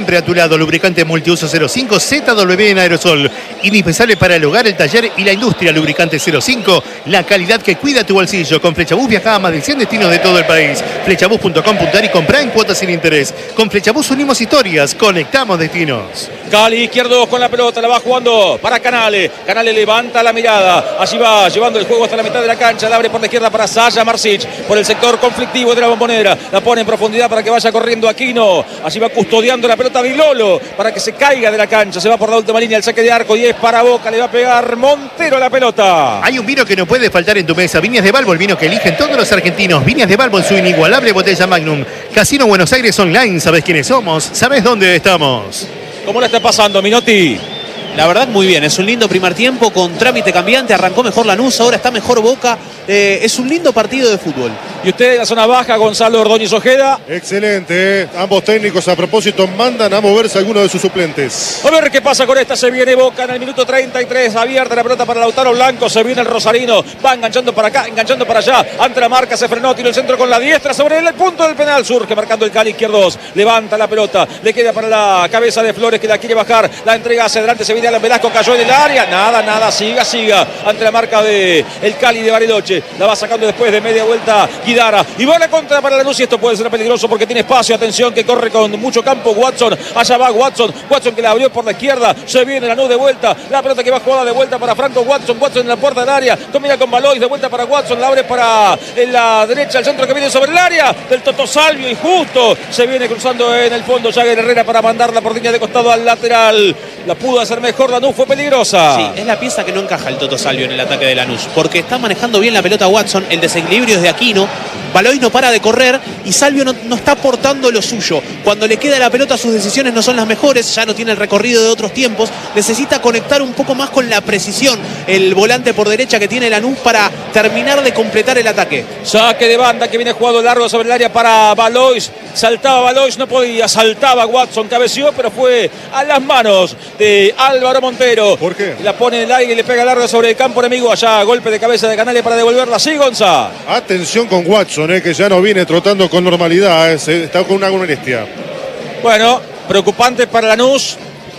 [SPEAKER 1] siempre a tu lado. Lubricante multiuso cero cinco, Z W en aerosol. Indispensable para el hogar, el taller y la industria. Lubricante cero cinco, la calidad que cuida tu bolsillo. Con Flechabús viaja a más de cien destinos de todo el país. Flechabús punto com punto ar y comprá en cuotas sin interés. Con Flechabús unimos historias, conectamos destinos.
[SPEAKER 2] Cali izquierdo con la pelota, la va jugando para Canale. Canale levanta la mirada. Allí va llevando el juego hasta la mitad de la cancha. La abre por la izquierda para Saya Marsic. Por el sector conflictivo de la Bombonera. La pone en profundidad para que vaya corriendo Aquino. Allí va custodiando la pelota Vilolo para que se caiga de la cancha. Se va por la última línea el saque de arco y es para Boca. Le va a pegar Montero la pelota.
[SPEAKER 1] Hay un vino que no puede faltar en tu mesa. Viñas de Balbo, el vino que eligen todos los argentinos. Viñas de Balbo en su inigualable botella Magnum. Casino Buenos Aires Online. ¿Sabés quiénes somos? ¿Sabés dónde estamos?
[SPEAKER 2] ¿Cómo la está pasando, Minotti?
[SPEAKER 3] La verdad, muy bien. Es un lindo primer tiempo con trámite cambiante. Arrancó mejor Lanús, ahora está mejor Boca. Eh, es un lindo partido de fútbol.
[SPEAKER 2] Y usted en la zona baja, Gonzalo Ordóñez Ojeda.
[SPEAKER 4] Excelente, ¿eh? Ambos técnicos a propósito mandan a moverse a alguno de sus suplentes.
[SPEAKER 2] A ver qué pasa con esta. Se viene Boca en el minuto treinta y tres. Abierta la pelota para Lautaro Blanco. Se viene el Rosarino. Va enganchando para acá, enganchando para allá. Ante la marca se frenó. Tiró el centro con la diestra sobre el punto del penal. Surge marcando el Cali izquierdo. Levanta la pelota. Le queda para la cabeza de Flores que la quiere bajar. La entrega hacia adelante. Se viene Alan Velasco. Cayó en el área. Nada, nada. Siga, siga. Ante la marca de el Cali de Bariloche. La va sacando después de media vuelta Guidara. Y va a la contra para Lanús. Y esto puede ser peligroso porque tiene espacio. Atención que corre con mucho campo Watson. Allá va Watson. Watson que la abrió por la izquierda. Se viene Lanús de vuelta. La pelota que va jugada de vuelta para Franco Watson. Watson en la puerta del área. Combina con Balois. De vuelta para Watson. La abre para en la derecha. El centro que viene sobre el área del Toto Salvio. Y justo se viene cruzando en el fondo Jagger Herrera para mandarla por línea de costado al lateral. La pudo hacer mejor Lanús. Fue peligrosa.
[SPEAKER 3] Sí, es la pieza que no encaja el Toto Salvio en el ataque de Lanús. Porque está manejando bien la pelota Watson. El desequilibrio es de Aquino. Balois no para de correr y Salvio no, no está aportando lo suyo. Cuando le queda la pelota sus decisiones no son las mejores, ya no tiene el recorrido de otros tiempos. Necesita conectar un poco más con la precisión el volante por derecha que tiene Lanús para terminar de completar el ataque.
[SPEAKER 2] Saque de banda que viene jugado largo sobre el área para Balois. Saltaba Balois, no podía, saltaba Watson, cabeció, pero fue a las manos de Álvaro Montero.
[SPEAKER 4] ¿Por qué?
[SPEAKER 2] La pone en el aire y le pega largo sobre el campo enemigo. Allá golpe de cabeza de Canales para devolverla. Sí, Gonza.
[SPEAKER 4] Atención con Watson, eh, que ya no viene trotando con normalidad, eh, se, está con una molestia.
[SPEAKER 2] Bueno, preocupante para Lanús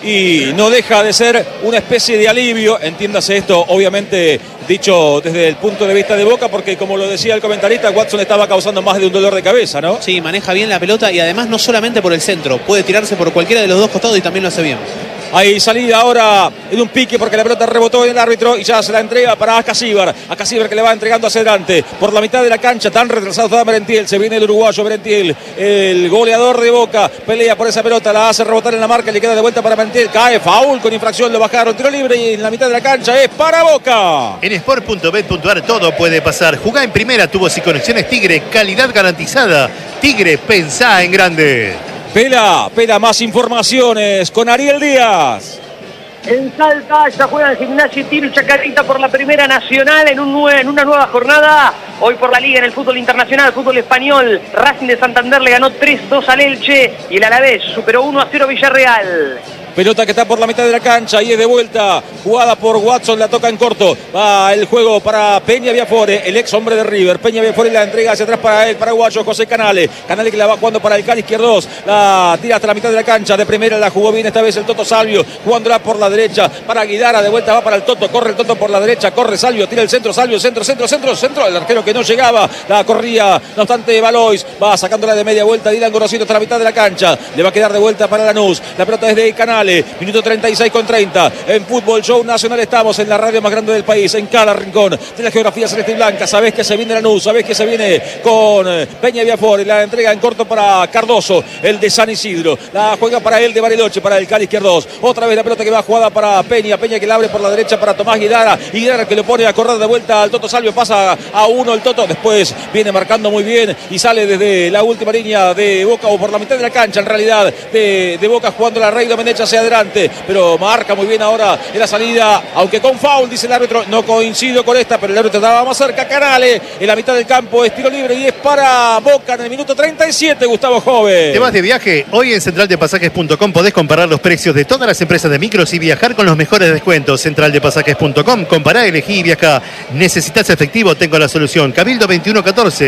[SPEAKER 2] y no deja de ser una especie de alivio, entiéndase esto obviamente dicho desde el punto de vista de Boca, porque como lo decía el comentarista, Watson estaba causando más de un dolor de cabeza, ¿no?
[SPEAKER 3] Sí, maneja bien la pelota y además no solamente por el centro, puede tirarse por cualquiera de los dos costados y también lo hace bien.
[SPEAKER 2] Hay salida ahora en un pique porque la pelota rebotó en el árbitro y ya se la entrega para Acasíbar. Acasíbar que le va entregando hacia adelante por la mitad de la cancha. Tan retrasado está Merentiel. Se viene el uruguayo Merentiel, el goleador de Boca. Pelea por esa pelota, la hace rebotar en la marca. Le queda de vuelta para Merentiel. Cae, faul con infracción. Lo bajaron. Tiro libre y en la mitad de la cancha es para Boca.
[SPEAKER 1] En sport punto bet punto ar todo puede pasar. Jugá en primera, tubos y conexiones Tigre. Calidad garantizada. Tigre, pensá en grande.
[SPEAKER 2] Pela, Pela, más informaciones con Ariel Díaz.
[SPEAKER 5] En Salta ya juega el Gimnasia y Tiro y Chacarita por la Primera Nacional en, un nue- en una nueva jornada. Hoy por la Liga en el fútbol internacional, fútbol español. Racing de Santander le ganó tres dos al Elche y el Alavés superó uno a cero Villarreal.
[SPEAKER 2] Pelota que está por la mitad de la cancha y es de vuelta. Jugada por Watson, la toca en corto. Va el juego para Peña Viafore, el ex hombre de River. Peña Viafore la entrega hacia atrás para el paraguayo José Canale. Canale que la va jugando para el Cali izquierdo. La tira hasta la mitad de la cancha. De primera la jugó bien esta vez el Toto Salvio. Jugándola por la derecha para Guidara. De vuelta va para el Toto. Corre el Toto por la derecha. Corre Salvio. Tira el centro. Salvio. Centro, centro, centro, centro. El arquero que no llegaba. La corría. No obstante, Balois va sacándola de media vuelta. Dylan Gorosito hasta la mitad de la cancha. Le va a quedar de vuelta para Lanús. La pelota es de Canale. Minuto treinta y seis con treinta. En Fútbol Show Nacional estamos en la radio más grande del país, en cada rincón de la geografía celeste y blanca. Sabés que se viene Lanús, sabés que se viene con Peña Viafore. La entrega en corto para Cardoso, el de San Isidro. La juega para él de Bariloche, para el Cali izquierdo. Otra vez la pelota que va jugada para Peña. Peña que la abre por la derecha para Tomás Guidara. Y Guidara que lo pone a correr de vuelta al Toto Salvio. Pasa a uno el Toto. Después viene marcando muy bien y sale desde la última línea de Boca o por la mitad de la cancha en realidad de, de Boca jugando la Rey Domenech hacia adelante. Pero marca muy bien ahora en la salida, aunque con foul, dice el árbitro. No coincido con esta, pero el árbitro estaba más cerca. Canale en la mitad del campo, es tiro libre y es para Boca en el minuto treinta y siete, Gustavo Joven.
[SPEAKER 1] ¿Te vas de viaje? Hoy en central de pasajes punto com podés comparar los precios de todas las empresas de micros y viajar con los mejores descuentos. central de pasajes punto com, compará, elegí y viajá. ¿Necesitas efectivo? Tengo la solución. Cabildo veintiuno catorce.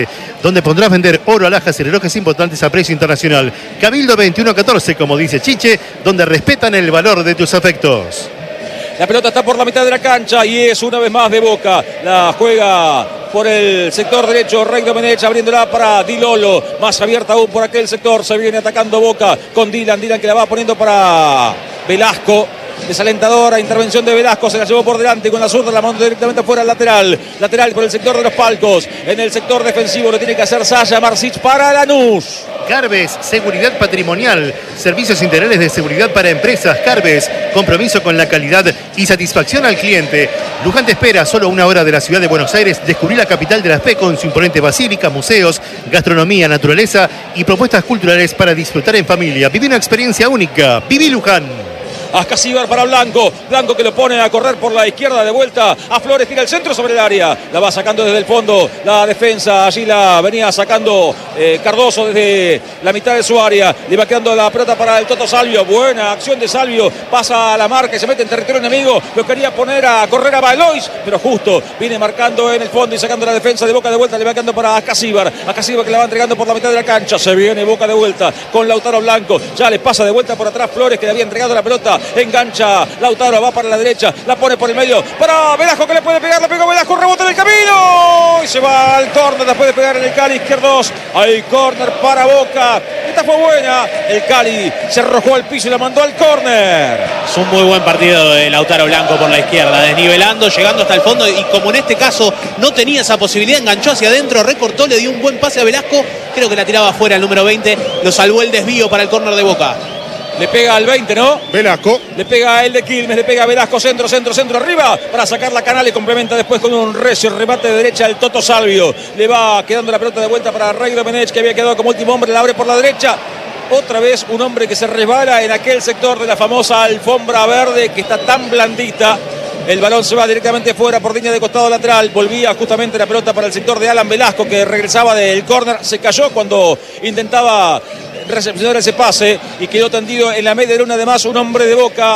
[SPEAKER 1] donde podrás vender oro, alhajas y relojes importantes a precio internacional. Cabildo veintiuno catorce, como dice Chiche, donde respetan el valor de tus afectos.
[SPEAKER 2] La pelota está por la mitad de la cancha y es una vez más de Boca. La juega por el sector derecho Rey Domenech, abriéndola para Di Lolo. Más abierta aún por aquel sector. Se viene atacando Boca con Dylan. Dylan que la va poniendo para Velasco. Desalentadora intervención de Velasco, se la llevó por delante con la zurda, la mandó directamente afuera al lateral. Lateral por el sector de los palcos. En el sector defensivo lo tiene que hacer Sasha Marsic para Lanús.
[SPEAKER 1] Carbes, seguridad patrimonial, servicios integrales de seguridad para empresas. Carbes, compromiso con la calidad y satisfacción al cliente. Luján te espera, solo una hora de la ciudad de Buenos Aires. Descubrí la capital de la fe con su imponente basílica, museos, gastronomía, naturaleza y propuestas culturales para disfrutar en familia. Viví una experiencia única. Viví Luján.
[SPEAKER 2] Ascasíbar para Blanco. Blanco que lo pone a correr por la izquierda de vuelta. A Flores tira el centro sobre el área. La va sacando desde el fondo la defensa. Allí la venía sacando eh, Cardoso desde la mitad de su área. Le va quedando la pelota para el Toto Salvio. Buena acción de Salvio. Pasa a la marca y se mete en territorio enemigo. Lo quería poner a correr a Valois, pero justo viene marcando en el fondo y sacando la defensa de Boca de vuelta. Le va quedando para Ascasíbar. Ascasíbar que la va entregando por la mitad de la cancha. Se viene Boca de vuelta con Lautaro Blanco. Ya le pasa de vuelta por atrás Flores, que le había entregado la pelota. Engancha Lautaro, va para la derecha, la pone por el medio para Velasco, que le puede pegar, le pegó Velasco, rebota en el camino y se va al córner, la puede pegar en el Cali izquierdo. Hay córner para Boca. Esta fue buena. El Cali se arrojó al piso y la mandó al córner.
[SPEAKER 3] Es un muy buen partido de Lautaro Blanco por la izquierda, desnivelando, llegando hasta el fondo, y como en este caso no tenía esa posibilidad, enganchó hacia adentro, recortó, le dio un buen pase a Velasco, creo que la tiraba afuera el número veinte, lo salvó el desvío para el córner de Boca.
[SPEAKER 2] Le pega al veinte, ¿no?
[SPEAKER 4] Velasco.
[SPEAKER 2] Le pega a el de Quilmes, le pega a Velasco, centro, centro, centro, arriba, para sacar la canal y complementa después con un recio remate de derecha el Toto Salvio. Le va quedando la pelota de vuelta para Rey Domenech, que había quedado como último hombre, la abre por la derecha. Otra vez un hombre que se resbala en aquel sector de la famosa alfombra verde que está tan blandita. El balón se va directamente fuera por línea de costado lateral. Volvía justamente la pelota para el sector de Alan Velasco, que regresaba del córner. Se cayó cuando intentaba recepcionar ese pase y quedó tendido en la media luna. Además, un hombre de Boca.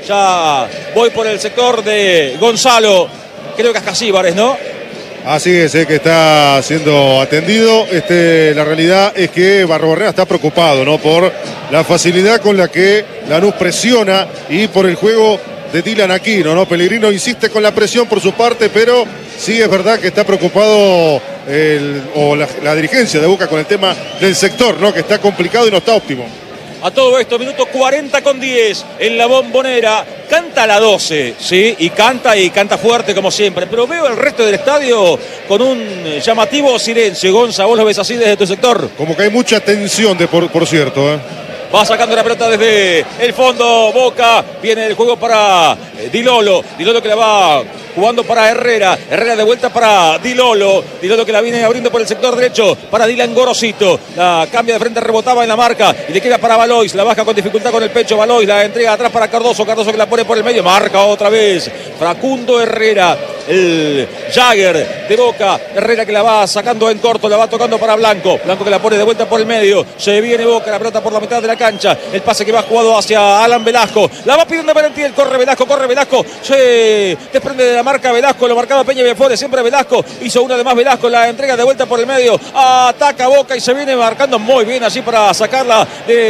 [SPEAKER 2] Ya voy por el sector de Gonzalo. Creo que es Ascasíbar, ¿no?
[SPEAKER 4] Así es, eh, que está siendo atendido. Este, la realidad es que Barrobarrena está preocupado, ¿no? Por la facilidad con la que Lanús presiona y por el juego de Dylan Aquino, ¿no? Pellegrino insiste con la presión por su parte, pero sí es verdad que está preocupado el, o la, la dirigencia de Boca con el tema del sector, ¿no? Que está complicado y no está óptimo.
[SPEAKER 2] A todo esto, minuto cuarenta con diez en la Bombonera. Canta la doce, ¿sí? Y canta y canta fuerte como siempre. Pero veo el resto del estadio con un llamativo silencio. Gonza, vos lo ves así desde tu sector.
[SPEAKER 4] Como que hay mucha tensión, de por, por cierto, ¿eh?
[SPEAKER 2] Va sacando la pelota desde el fondo Boca. Viene el juego para Di Lolo. Di Lolo que la va jugando para Herrera. Herrera de vuelta para Di Lolo. Di Lolo que la viene abriendo por el sector derecho para Dylan Gorosito. La cambia de frente, rebotaba en la marca y le queda para Valois. La baja con dificultad con el pecho. Valois la entrega atrás para Cardoso. Cardoso que la pone por el medio. Marca otra vez Facundo Herrera. El Jagger de Boca. Herrera que la va sacando en corto. La va tocando para Blanco. Blanco que la pone de vuelta por el medio. Se viene Boca. La pelota por la mitad de la cancha. El pase que va jugado hacia Alan Velasco. La va pidiendo Valentín. Corre Velasco, corre Velasco. Se desprende de la marca Velasco. Lo marcaba Peña Biafore. Siempre Velasco. Hizo una de más Velasco. La entrega de vuelta por el medio. Ataca Boca y se viene marcando muy bien así para sacarla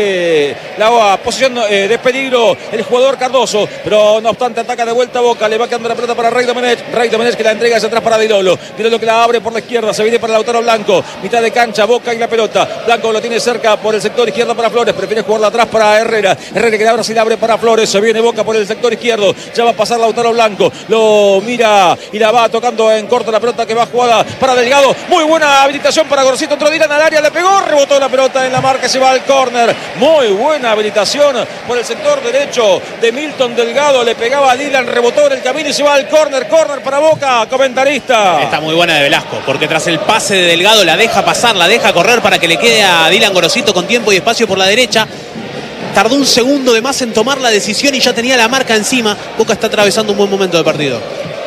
[SPEAKER 2] de la posición eh, de peligro el jugador Cardoso. Pero no obstante ataca de vuelta Boca. Le va quedando la pelota para Rey Domenech. Rey Domenech que la entrega hacia atrás para Di Lolo. Di Lolo que la abre por la izquierda. Se viene para Lautaro Blanco. Mitad de cancha. Boca y la pelota. Blanco lo tiene cerca por el sector izquierdo para Flores. Prefiere jugarla atrás para Herrera. Herrera que ahora sí la abre para Flores. Se viene Boca por el sector izquierdo. Ya va a pasar Lautaro Blanco. Lo mira y la va tocando en corto la pelota que va jugada para Delgado. Muy buena habilitación para Gorosito. Entró Dylan al área. Le pegó. Rebotó la pelota en la marca. Se va al córner. Muy buena habilitación por el sector derecho de Milton Delgado. Le pegaba a Dylan. Rebotó en el camino y se va al córner. Córner para Boca. Comentarista.
[SPEAKER 3] Está muy buena de Velasco, porque tras el pase de Delgado la deja pasar, la deja correr para que le quede a Dylan Gorosito con tiempo y espacio por la derecha. Tardó un segundo de más en tomar la decisión y ya tenía la marca encima. Boca está atravesando un buen momento del partido.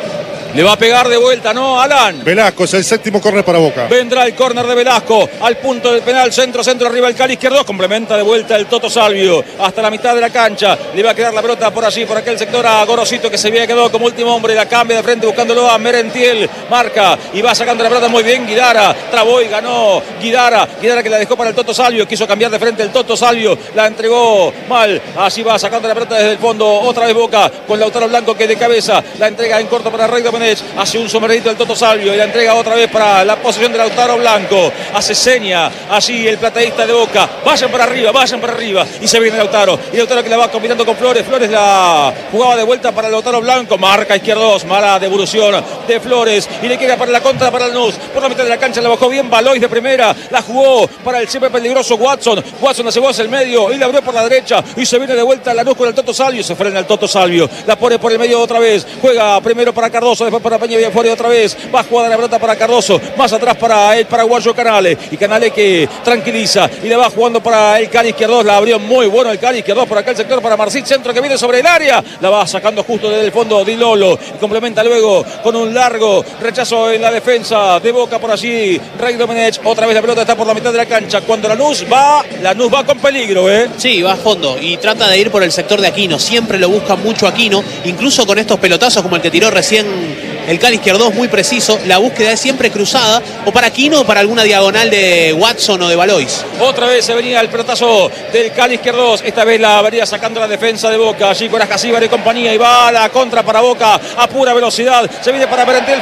[SPEAKER 2] Le va a pegar de vuelta, ¿no, Alan?
[SPEAKER 4] Velasco es el séptimo córner para Boca.
[SPEAKER 2] Vendrá el córner de Velasco al punto del penal, centro, centro, arriba el Cali izquierdo. Complementa de vuelta el Toto Salvio hasta la mitad de la cancha. Le va a quedar la pelota por allí, por aquel sector a Gorosito, que se había quedado como último hombre. La cambia de frente buscándolo a Merentiel. Marca y va sacando la pelota muy bien Guidara. Trabó y ganó Guidara. Guidara que la dejó para el Toto Salvio. Quiso cambiar de frente el Toto Salvio. La entregó mal. Así va sacando la pelota desde el fondo. Otra vez Boca con Lautaro Blanco que de cabeza la entrega en corto para Rey Domenech. Hace un sombrerito el Toto Salvio y la entrega otra vez para la posición de Lautaro Blanco. Hace seña así el plateísta de Boca. Vayan para arriba, vayan para arriba. Y se viene Lautaro. Y Lautaro que la va combinando con Flores. Flores la jugaba de vuelta para Lautaro Blanco. Marca izquierdos. Mala devolución de Flores. Y le queda para la contra para Lanús. Por la mitad de la cancha la bajó bien Valois de primera. La jugó para el siempre peligroso Watson. Watson la llevó hacia el medio y la abrió por la derecha. Y se viene de vuelta Lanús con el Toto Salvio. Se frena el Toto Salvio. La pone por el medio otra vez. Juega primero para Cardoso. Después para Peña Villafuori otra vez. Va a jugar la pelota para Cardoso. Más atrás para el paraguayo Canale. Y Canale que tranquiliza. Y le va jugando para el Cali izquierdo. La abrió muy bueno el Cali izquierdo por aquel sector para Marcit. Centro que viene sobre el área. La va sacando justo desde el fondo Di Lolo. Y complementa luego con un largo rechazo en la defensa de Boca por allí. Rey Domenech. Otra vez la pelota está por la mitad de la cancha. Cuando Lanús va, Lanús va con peligro, ¿eh?
[SPEAKER 3] Sí, va a fondo y trata de ir por el sector de Aquino. Siempre lo busca mucho Aquino. Incluso con estos pelotazos como el que tiró recién el Cali izquierdo, muy preciso. La búsqueda es siempre cruzada, o para Aquino o para alguna diagonal de Watson o de Valois.
[SPEAKER 2] Otra vez se venía el pelotazo del Cali izquierdo. Esta vez la venía sacando la defensa de Boca. Allí con Ascasíbar y compañía. Y va a la contra para Boca a pura velocidad. Se viene para Merentiel.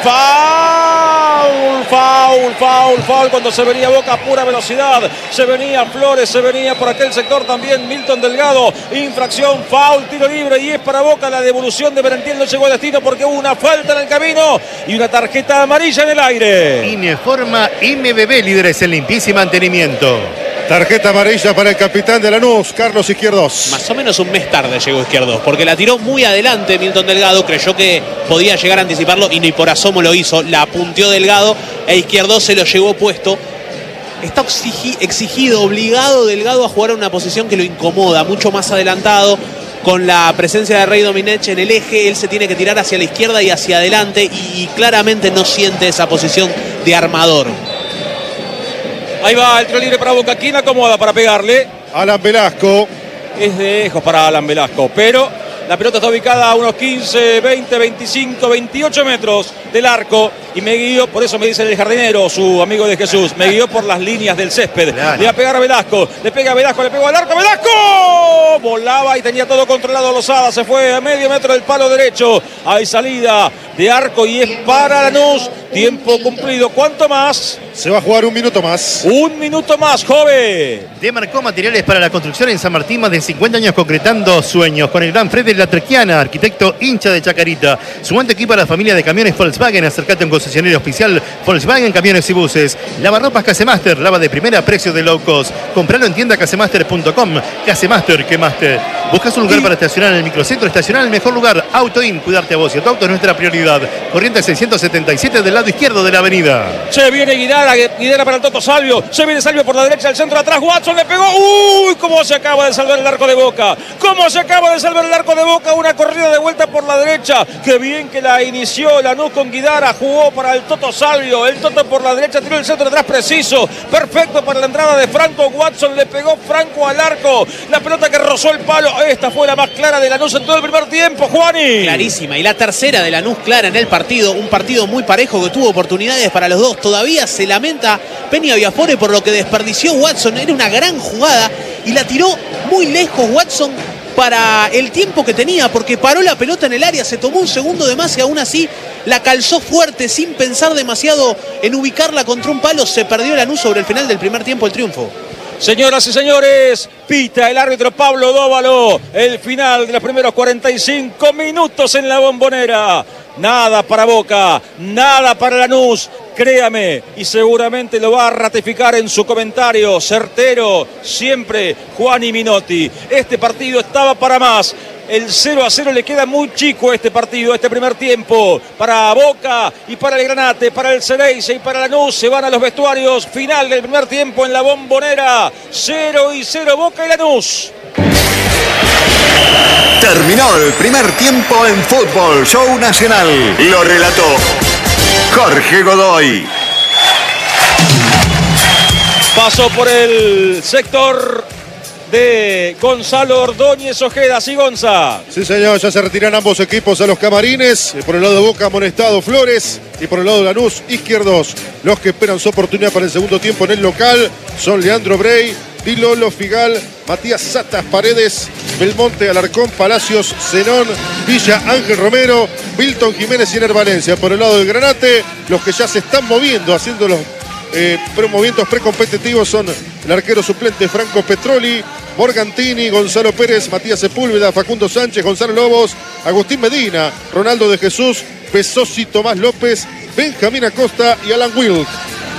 [SPEAKER 2] Foul, foul, foul, foul. Cuando se venía Boca a pura velocidad. Se venía Flores, se venía por aquel sector también Milton Delgado. Infracción, foul, tiro libre. Y es para Boca la devolución de Merentiel. No llegó a destino porque hubo una falta en el camino. Y una tarjeta amarilla en el aire.
[SPEAKER 1] Ineforma M B B, líderes en limpieza y mantenimiento.
[SPEAKER 4] Tarjeta amarilla para el capitán de Lanús, Carlos Izquierdos.
[SPEAKER 3] Más o menos un mes tarde llegó Izquierdos, porque la tiró muy adelante Milton Delgado. Creyó que podía llegar a anticiparlo y ni por asomo lo hizo. La apunteó Delgado e Izquierdos se lo llevó puesto. Está exigido, obligado Delgado a jugar en una posición que lo incomoda, mucho más adelantado. Con la presencia de Rey Domenech en el eje, él se tiene que tirar hacia la izquierda y hacia adelante y claramente no siente esa posición de armador.
[SPEAKER 2] Ahí va el tiro libre para Boca. ¿Quién acomoda para pegarle?
[SPEAKER 4] Alan Velasco.
[SPEAKER 2] Es de lejos para Alan Velasco, pero la pelota está ubicada a unos quince, veinte, veinticinco, veintiocho metros del arco. Y me guió, por eso me dice el jardinero, su amigo de Jesús, me guió por las líneas del césped. Claro. Le va a pegar a Velasco, le pega a Velasco, le pegó al arco, ¡Velasco! Volaba y tenía todo controlado Lozada, se fue a medio metro del palo derecho. Hay salida de arco y es para Lanús. Tiempo cumplido. ¿Cuánto más?
[SPEAKER 4] Se va a jugar un minuto más.
[SPEAKER 2] Un minuto más, joven.
[SPEAKER 1] Demarcó materiales para la construcción en San Martín, más de cincuenta años concretando sueños. Con el gran Fred de la Trequiana, arquitecto hincha de Chacarita. Sumante equipo a la familia de camiones Volkswagen. Acércate a un concesionario oficial Volkswagen Camiones y Buses. Lavarropas Casemaster, lava de primera, precio de low cost. Compralo en tienda casemaster punto com. Casemaster, que master. ¿Buscas un lugar y... para estacionar en el microcentro? Estacionar en el mejor lugar. Autoin, cuidarte a vos y a tu auto es nuestra prioridad. Corriente seiscientos setenta y siete del lado izquierdo de la avenida.
[SPEAKER 2] Se viene Guidara, Guidara para el Toto Salvio. Se viene Salvio por la derecha, el centro atrás. Watson le pegó. ¡Uy! ¿Cómo se acaba de salvar el arco de Boca? ¿Cómo se acaba de salvar el arco de Boca? Una corrida de vuelta por la derecha. Qué bien que la inició Lanús con Guidara. Jugó para el Toto Salvio. El Toto por la derecha tiró el centro atrás preciso. Perfecto para la entrada de Franco. Watson le pegó Franco al arco. La pelota que rozó el palo. Esta fue la más clara de Lanús en todo el primer tiempo, Juani.
[SPEAKER 3] Clarísima. Y la tercera de Lanús clara en el partido. Un partido muy parejo que tuvo oportunidades para los dos. Todavía se lamenta Peña Villafuori por lo que desperdició Watson. Era una gran jugada y la tiró muy lejos Watson para el tiempo que tenía, porque paró la pelota en el área, se tomó un segundo de más y aún así la calzó fuerte sin pensar demasiado en ubicarla contra un palo. Se perdió Lanús sobre el final del primer tiempo el triunfo.
[SPEAKER 2] Señoras y señores, pita el árbitro Pablo Dóvalo. El final de los primeros cuarenta y cinco minutos en la Bombonera. Nada para Boca, nada para Lanús. Créame, y seguramente lo va a ratificar en su comentario certero siempre Juani Minotti. Este partido estaba para más. El cero a cero le queda muy chico este partido, este primer tiempo. Para Boca y para el Granate, para el Xereyce y para Lanús se van a los vestuarios. Final del primer tiempo en la Bombonera. cero y cero Boca y Lanús.
[SPEAKER 6] Terminó el primer tiempo en Fútbol Show Nacional. Lo relató Jorge Godoy.
[SPEAKER 2] Pasó por el sector de Gonzalo Ordóñez Ojeda. Sí, Gonza.
[SPEAKER 4] Sí, señor, ya se retiran ambos equipos a los camarines. Por el lado de Boca, amonestado Flores. Y por el lado de Lanús, izquierdos. Los que esperan su oportunidad para el segundo tiempo en el local son Leandro Brey, Di Lolo, Figal, Matías Satas, Paredes, Belmonte, Alarcón, Palacios, Zenón, Villa, Ángel Romero, Wilton Jiménez y Ener Valencia. Por el lado del Granate, los que ya se están moviendo, haciendo los eh, movimientos precompetitivos son el arquero suplente Franco Petroli, Morgantini, Gonzalo Pérez, Matías Sepúlveda, Facundo Sánchez, Gonzalo Lobos, Agustín Medina, Ronaldo de Jesús, Pesosi, Tomás López, Benjamín Acosta y Alan Wilk.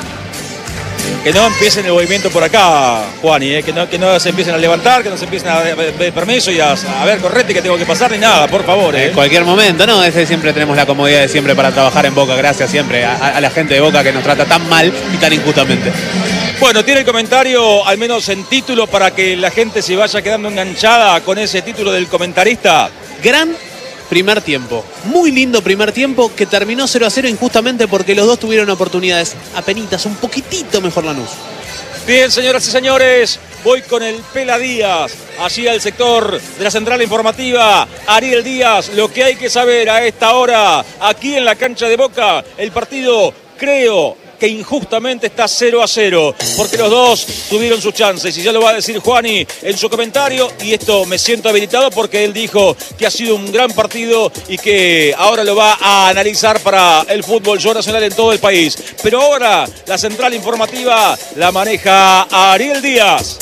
[SPEAKER 2] Que no empiecen el movimiento por acá, Juani, eh, que, no, que no se empiecen a levantar, que no se empiecen a pedir permiso y a, a ver, correte, que tengo que pasar ni nada, por favor. Eh.
[SPEAKER 3] En cualquier momento, ¿no? Ese siempre tenemos la comodidad de siempre para trabajar en Boca. Gracias siempre a, a la gente de Boca que nos trata tan mal y tan injustamente.
[SPEAKER 2] Bueno, tiene el comentario, al menos en título, para que la gente se vaya quedando enganchada con ese título del comentarista.
[SPEAKER 3] Gran primer tiempo. Muy lindo primer tiempo que terminó cero a cero injustamente porque los dos tuvieron oportunidades apenitas, un poquitito mejor Lanús.
[SPEAKER 2] Bien, señoras y señores, voy con el Pela Díaz, allí al sector de la central informativa. Ariel Díaz, lo que hay que saber a esta hora, aquí en la cancha de Boca, el partido, creo que injustamente está cero a cero, porque los dos tuvieron sus chances, y ya lo va a decir Juani en su comentario, y esto me siento habilitado porque él dijo que ha sido un gran partido y que ahora lo va a analizar para el fútbol show nacional en todo el país. Pero ahora la central informativa la maneja Ariel Díaz.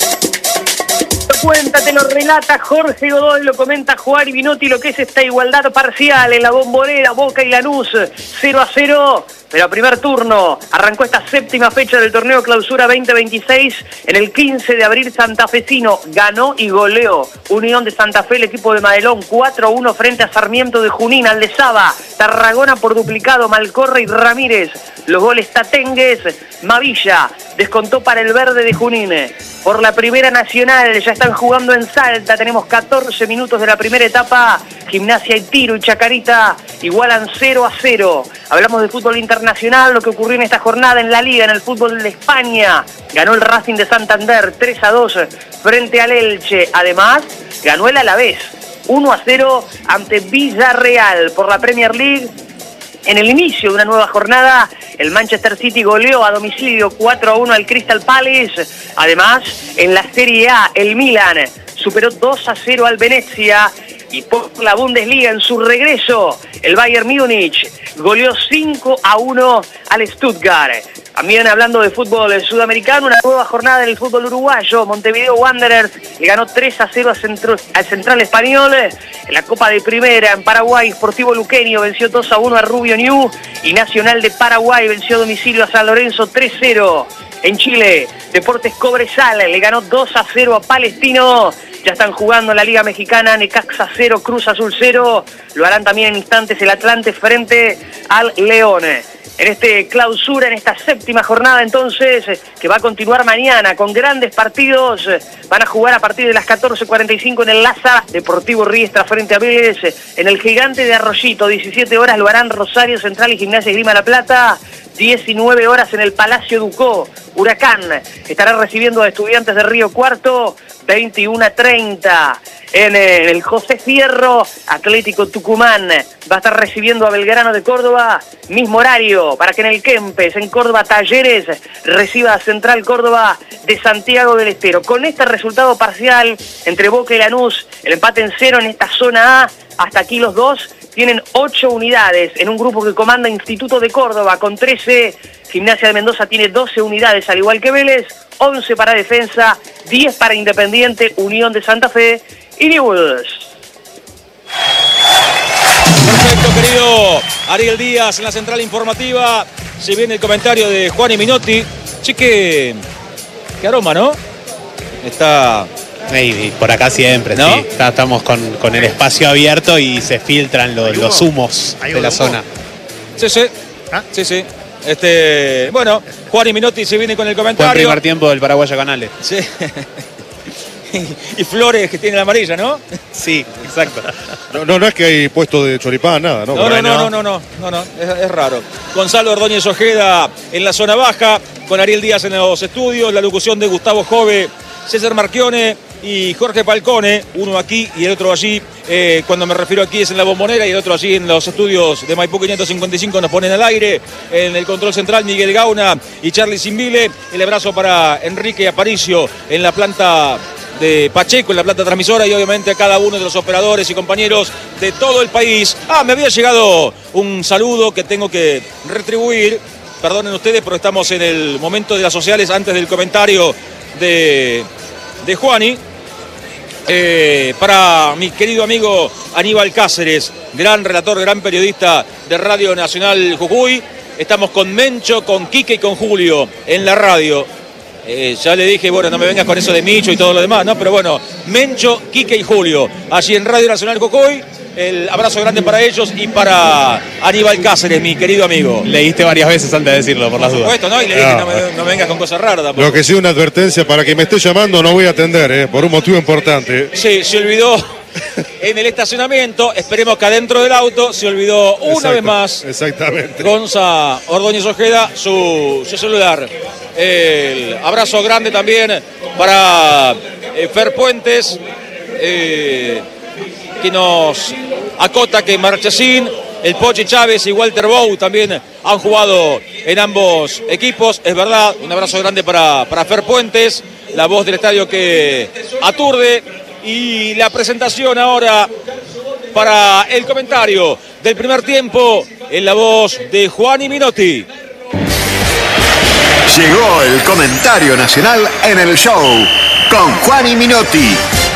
[SPEAKER 5] Cuenta, te lo relata Jorge Godoy, lo comenta Juan y Binotti, lo que es esta igualdad parcial en la Bombonera, Boca y Lanús, cero a cero. Pero a primer turno arrancó esta séptima fecha del torneo Clausura veinte veintiséis. En el quince de abril santafesino ganó y goleó Unión de Santa Fe, el equipo de Madelón, cuatro a uno frente a Sarmiento de Junín. Aldezaba, Tarragona por duplicado, Malcorre y Ramírez. Los goles tatengues, Mavilla descontó para el verde de Junín. Por la Primera Nacional ya están jugando en Salta, tenemos catorce minutos de la primera etapa. Gimnasia y Tiro y Chacarita igualan cero a cero. Hablamos de fútbol internacional, lo que ocurrió en esta jornada en la Liga, en el fútbol de España. Ganó el Racing de Santander tres a dos frente al Elche. Además, ganó el Alavés uno a cero ante Villarreal. Por la Premier League, en el inicio de una nueva jornada, el Manchester City goleó a domicilio cuatro a uno al Crystal Palace. Además, en la Serie A, el Milan superó dos a cero al Venezia. Y por la Bundesliga, en su regreso, el Bayern Múnich goleó cinco a uno al Stuttgart. También hablando de fútbol sudamericano, una nueva jornada en el fútbol uruguayo. Montevideo Wanderers le ganó tres a cero al, centro, al Central Español. En la Copa de Primera, en Paraguay, Sportivo Luqueño venció dos a uno a Rubio Ñu. Y Nacional de Paraguay venció a domicilio a San Lorenzo tres a cero. En Chile, Deportes Cobresal le ganó dos a cero a Palestino. Ya están jugando en la Liga Mexicana, Necaxa cero, Cruz Azul cero. Lo harán también en instantes el Atlante frente al León. En este clausura, en esta séptima jornada entonces, que va a continuar mañana con grandes partidos. Van a jugar a partir de las catorce cuarenta y cinco en el Laza, Deportivo Riestra frente a Vélez. En el Gigante de Arroyito, diecisiete horas lo harán Rosario Central y Gimnasia Esgrima La Plata. diecinueve horas en el Palacio Ducó, Huracán estará recibiendo a Estudiantes de Río Cuarto. veintiuno a treinta en el José Fierro, Atlético Tucumán va a estar recibiendo a Belgrano de Córdoba, mismo horario para que en el Kempes, en Córdoba, Talleres reciba a Central Córdoba de Santiago del Estero. Con este resultado parcial entre Boca y Lanús, el empate en cero en esta zona A, hasta aquí los dos tienen ocho unidades en un grupo que comanda Instituto de Córdoba con trece, Gimnasia de Mendoza tiene doce unidades al igual que Vélez, once para Defensa, diez para Independiente, Unión de Santa Fe y Newell's.
[SPEAKER 2] Perfecto, querido Ariel Díaz en la central informativa. Se viene el comentario de Juan y Minotti. Sí, que, qué aroma, ¿no? Está...
[SPEAKER 3] Y por acá siempre, ¿no? Sí. Estamos con, con el espacio abierto y se filtran los, los humos de la zona.
[SPEAKER 2] Sí, sí. ¿Ah? Sí, sí. Este, bueno, Juan y Minotti se viene con el comentario.
[SPEAKER 3] Fue el primer tiempo del Paraguayo Canales.
[SPEAKER 2] Sí. y flores que tiene la amarilla, ¿no?
[SPEAKER 3] Sí, exacto.
[SPEAKER 4] No, no, no es que hay puesto de choripán, nada, ¿no?
[SPEAKER 2] No, no, no, no, no, no, no, no, es, es raro. Gonzalo Ordóñez Ojeda en la zona baja, con Ariel Díaz en los estudios, la locución de Gustavo Jove, César Marchione y Jorge Falcone, uno aquí y el otro allí. Eh, cuando me refiero aquí es en la Bombonera y el otro allí en los estudios de Maipú quinientos cincuenta y cinco nos ponen al aire. En el control central Miguel Gauna y Charlie Simbile. El abrazo para Enrique Aparicio en la planta de Pacheco, en la planta transmisora, y obviamente a cada uno de los operadores y compañeros de todo el país. Ah, me había llegado un saludo que tengo que retribuir. Perdonen ustedes, pero estamos en el momento de las sociales antes del comentario de, de Juani. Eh, para mi querido amigo Aníbal Cáceres, gran relator, gran periodista de Radio Nacional Jujuy. Estamos con Mencho, con Quique y con Julio en la radio. Eh, ya le dije, bueno, no me vengas con eso de Micho y todo lo demás, ¿no? Pero bueno, Mencho, Quique y Julio, allí en Radio Nacional Jujuy. El abrazo grande para ellos y para Aníbal Cáceres, mi querido amigo.
[SPEAKER 3] Leíste varias veces antes de decirlo, por las dudas.
[SPEAKER 2] Por supuesto, ¿no? Y le dije, no, me, no me vengas con cosas raras tampoco.
[SPEAKER 4] Lo que sí, una advertencia, para que me esté llamando no voy a atender, ¿eh? Por un motivo importante.
[SPEAKER 2] Sí, se olvidó en el estacionamiento, esperemos que adentro del auto se olvidó una
[SPEAKER 4] Exacto,
[SPEAKER 2] vez más.
[SPEAKER 4] Exactamente.
[SPEAKER 2] Gonza Ordóñez Ojeda, su, su celular. El abrazo grande también para eh, Fer Puentes, eh, que nos acota que Marchesín, el Pochi Chávez y Walter Bou también han jugado en ambos equipos. Es verdad, un abrazo grande para, para Fer Puentes, la voz del estadio que aturde. Y la presentación ahora para el comentario del primer tiempo en la voz de Juani Minotti.
[SPEAKER 6] Llegó el comentario nacional en el show con Juani Minotti.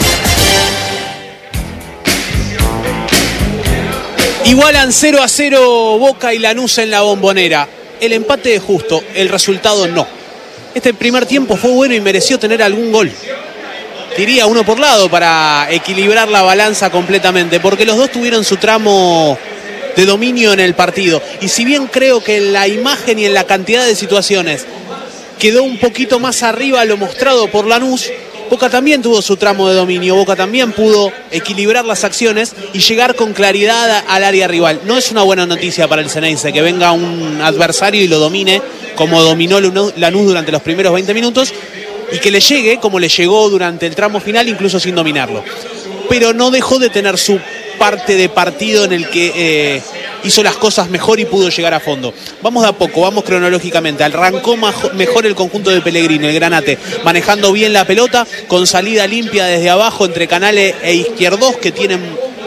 [SPEAKER 3] Igualan cero a cero Boca y Lanús en la Bombonera. El empate es justo, el resultado no. Este primer tiempo fue bueno y mereció tener algún gol. Diría uno por lado para equilibrar la balanza completamente, porque los dos tuvieron su tramo de dominio en el partido. Y si bien creo que en la imagen y en la cantidad de situaciones quedó un poquito más arriba lo mostrado por Lanús, Boca también tuvo su tramo de dominio. Boca también pudo equilibrar las acciones y llegar con claridad al área rival. No es una buena noticia para el Ceneice que venga un adversario y lo domine como dominó Lanús durante los primeros veinte minutos, y que le llegue como le llegó durante el tramo final, incluso sin dominarlo. Pero no dejó de tener su parte de partido en el que eh, hizo las cosas mejor y pudo llegar a fondo. Vamos de a poco, vamos cronológicamente. Arrancó mejor el conjunto de Pellegrini, el Granate, manejando bien la pelota, con salida limpia desde abajo entre Canales e Izquierdos, que tienen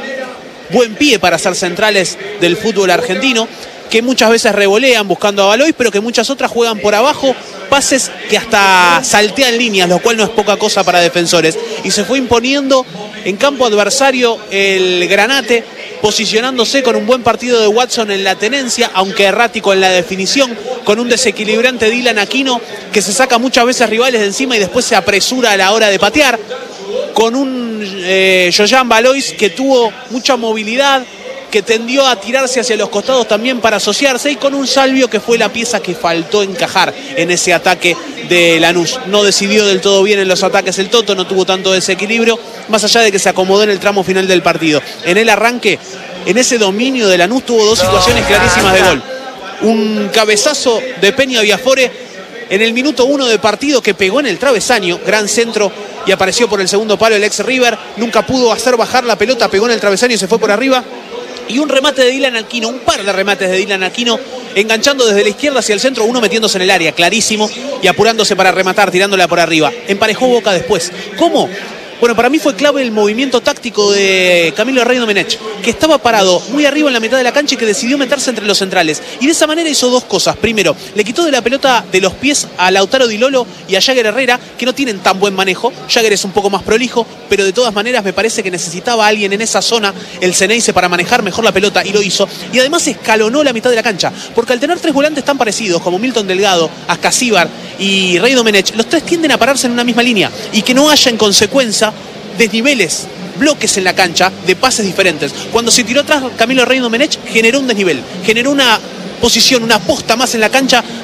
[SPEAKER 3] buen pie para ser centrales del fútbol argentino, que muchas veces revolean buscando a Baloy, pero que muchas otras juegan por abajo, pases que hasta saltean líneas, lo cual no es poca cosa para defensores. Y se fue imponiendo en campo adversario el Granate, posicionándose con un buen partido de Watson en la tenencia, aunque errático en la definición, con un desequilibrante Dylan Aquino que se saca muchas veces rivales de encima y después se apresura a la hora de patear, con un eh, Joyan Balois que tuvo mucha movilidad, que tendió a tirarse hacia los costados también para asociarse, y con un Salvio que fue la pieza que faltó encajar en ese ataque de Lanús. No decidió del todo bien en los ataques el Toto, no tuvo tanto desequilibrio, más allá de que se acomodó en el tramo final del partido. En el arranque, en ese dominio de Lanús, tuvo dos situaciones clarísimas de gol. Un cabezazo de Peña Viafore en el minuto uno de partido que pegó en el travesaño, gran centro, y apareció por el segundo palo el ex River, nunca pudo hacer bajar la pelota, pegó en el travesaño y se fue por arriba. Y un remate de Dylan Aquino, un par de remates de Dylan Aquino, enganchando desde la izquierda hacia el centro, uno metiéndose en el área, clarísimo, y apurándose para rematar, tirándola por arriba. Emparejó Boca después. ¿Cómo? Bueno, para mí fue clave el movimiento táctico de Camilo Rey Domenech, que estaba parado muy arriba en la mitad de la cancha y que decidió meterse entre los centrales. Y de esa manera hizo dos cosas. Primero, le quitó de la pelota de los pies a Lautaro Di Lolo y a Jagger Herrera, que no tienen tan buen manejo. Jagger es un poco más prolijo, pero de todas maneras me parece que necesitaba a alguien en esa zona, el Ceneice, para manejar mejor la pelota, y lo hizo. Y además escalonó la mitad de la cancha, porque al tener tres volantes tan parecidos como Milton Delgado, Ascasíbar y Rey Domenech, los tres tienden a pararse en una misma línea y que no haya en consecuencia desniveles, bloques en la cancha de pases diferentes. Cuando se tiró atrás Camilo Rey Domenech, generó un desnivel, generó una posición, una posta más en la cancha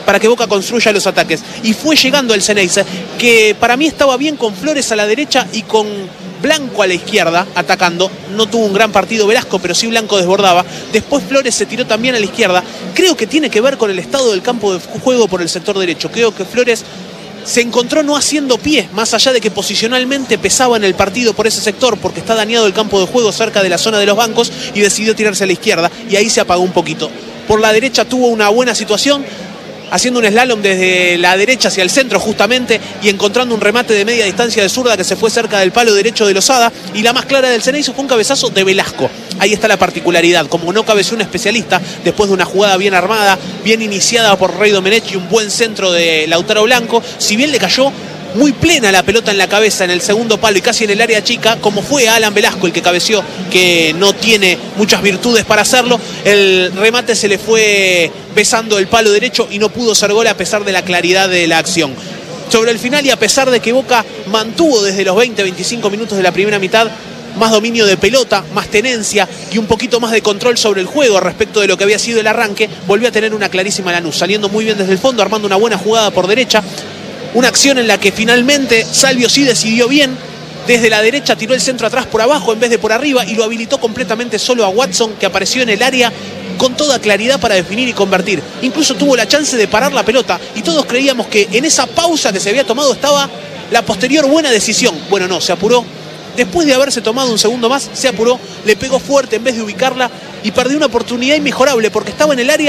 [SPEAKER 3] para que Boca construya los ataques. Y fue llegando el Ceneice, que para mí estaba bien con Flores a la derecha y con Blanco a la izquierda, atacando. No tuvo un gran partido Velasco, pero sí Blanco desbordaba. Después Flores se tiró también a la izquierda. Creo que tiene que ver con el estado del campo de juego por el sector derecho. Creo que Flores se encontró no haciendo pie, más allá de que posicionalmente pesaba en el partido por ese sector, porque está dañado el campo de juego cerca de la zona de los bancos, y decidió tirarse a la izquierda, y ahí se apagó un poquito. Por la derecha tuvo una buena situación, haciendo un slalom desde la derecha hacia el centro justamente, y encontrando un remate de media distancia de zurda que se fue cerca del palo derecho de Lozada, y la más clara del Ceneice fue un cabezazo de Velasco. Ahí está la particularidad, como no cabeció un especialista, después de una jugada bien armada, bien iniciada por Rey Domenech y un buen centro de Lautaro Blanco, si bien le cayó muy plena la pelota en la cabeza en el segundo palo y casi en el área chica, como fue Alan Velasco el que cabeció, que no tiene muchas virtudes para hacerlo, el remate se le fue besando el palo derecho y no pudo ser gol a pesar de la claridad de la acción. Sobre el final, y a pesar de que Boca mantuvo desde los veinte a veinticinco minutos de la primera mitad más dominio de pelota, más tenencia y un poquito más de control sobre el juego respecto de lo que había sido el arranque, volvió a tener una clarísima Lanús, saliendo muy bien desde el fondo, armando una buena jugada por derecha. Una acción en la que finalmente Salvio sí decidió bien. Desde la derecha tiró el centro atrás por abajo en vez de por arriba y lo habilitó completamente solo a Watson, que apareció en el área con toda claridad para definir y convertir. Incluso tuvo la chance de parar la pelota y todos creíamos que en esa pausa que se había tomado estaba la posterior buena decisión. Bueno, no, se apuró. Después de haberse tomado un segundo más, se apuró, le pegó fuerte en vez de ubicarla y perdió una oportunidad inmejorable porque estaba en el área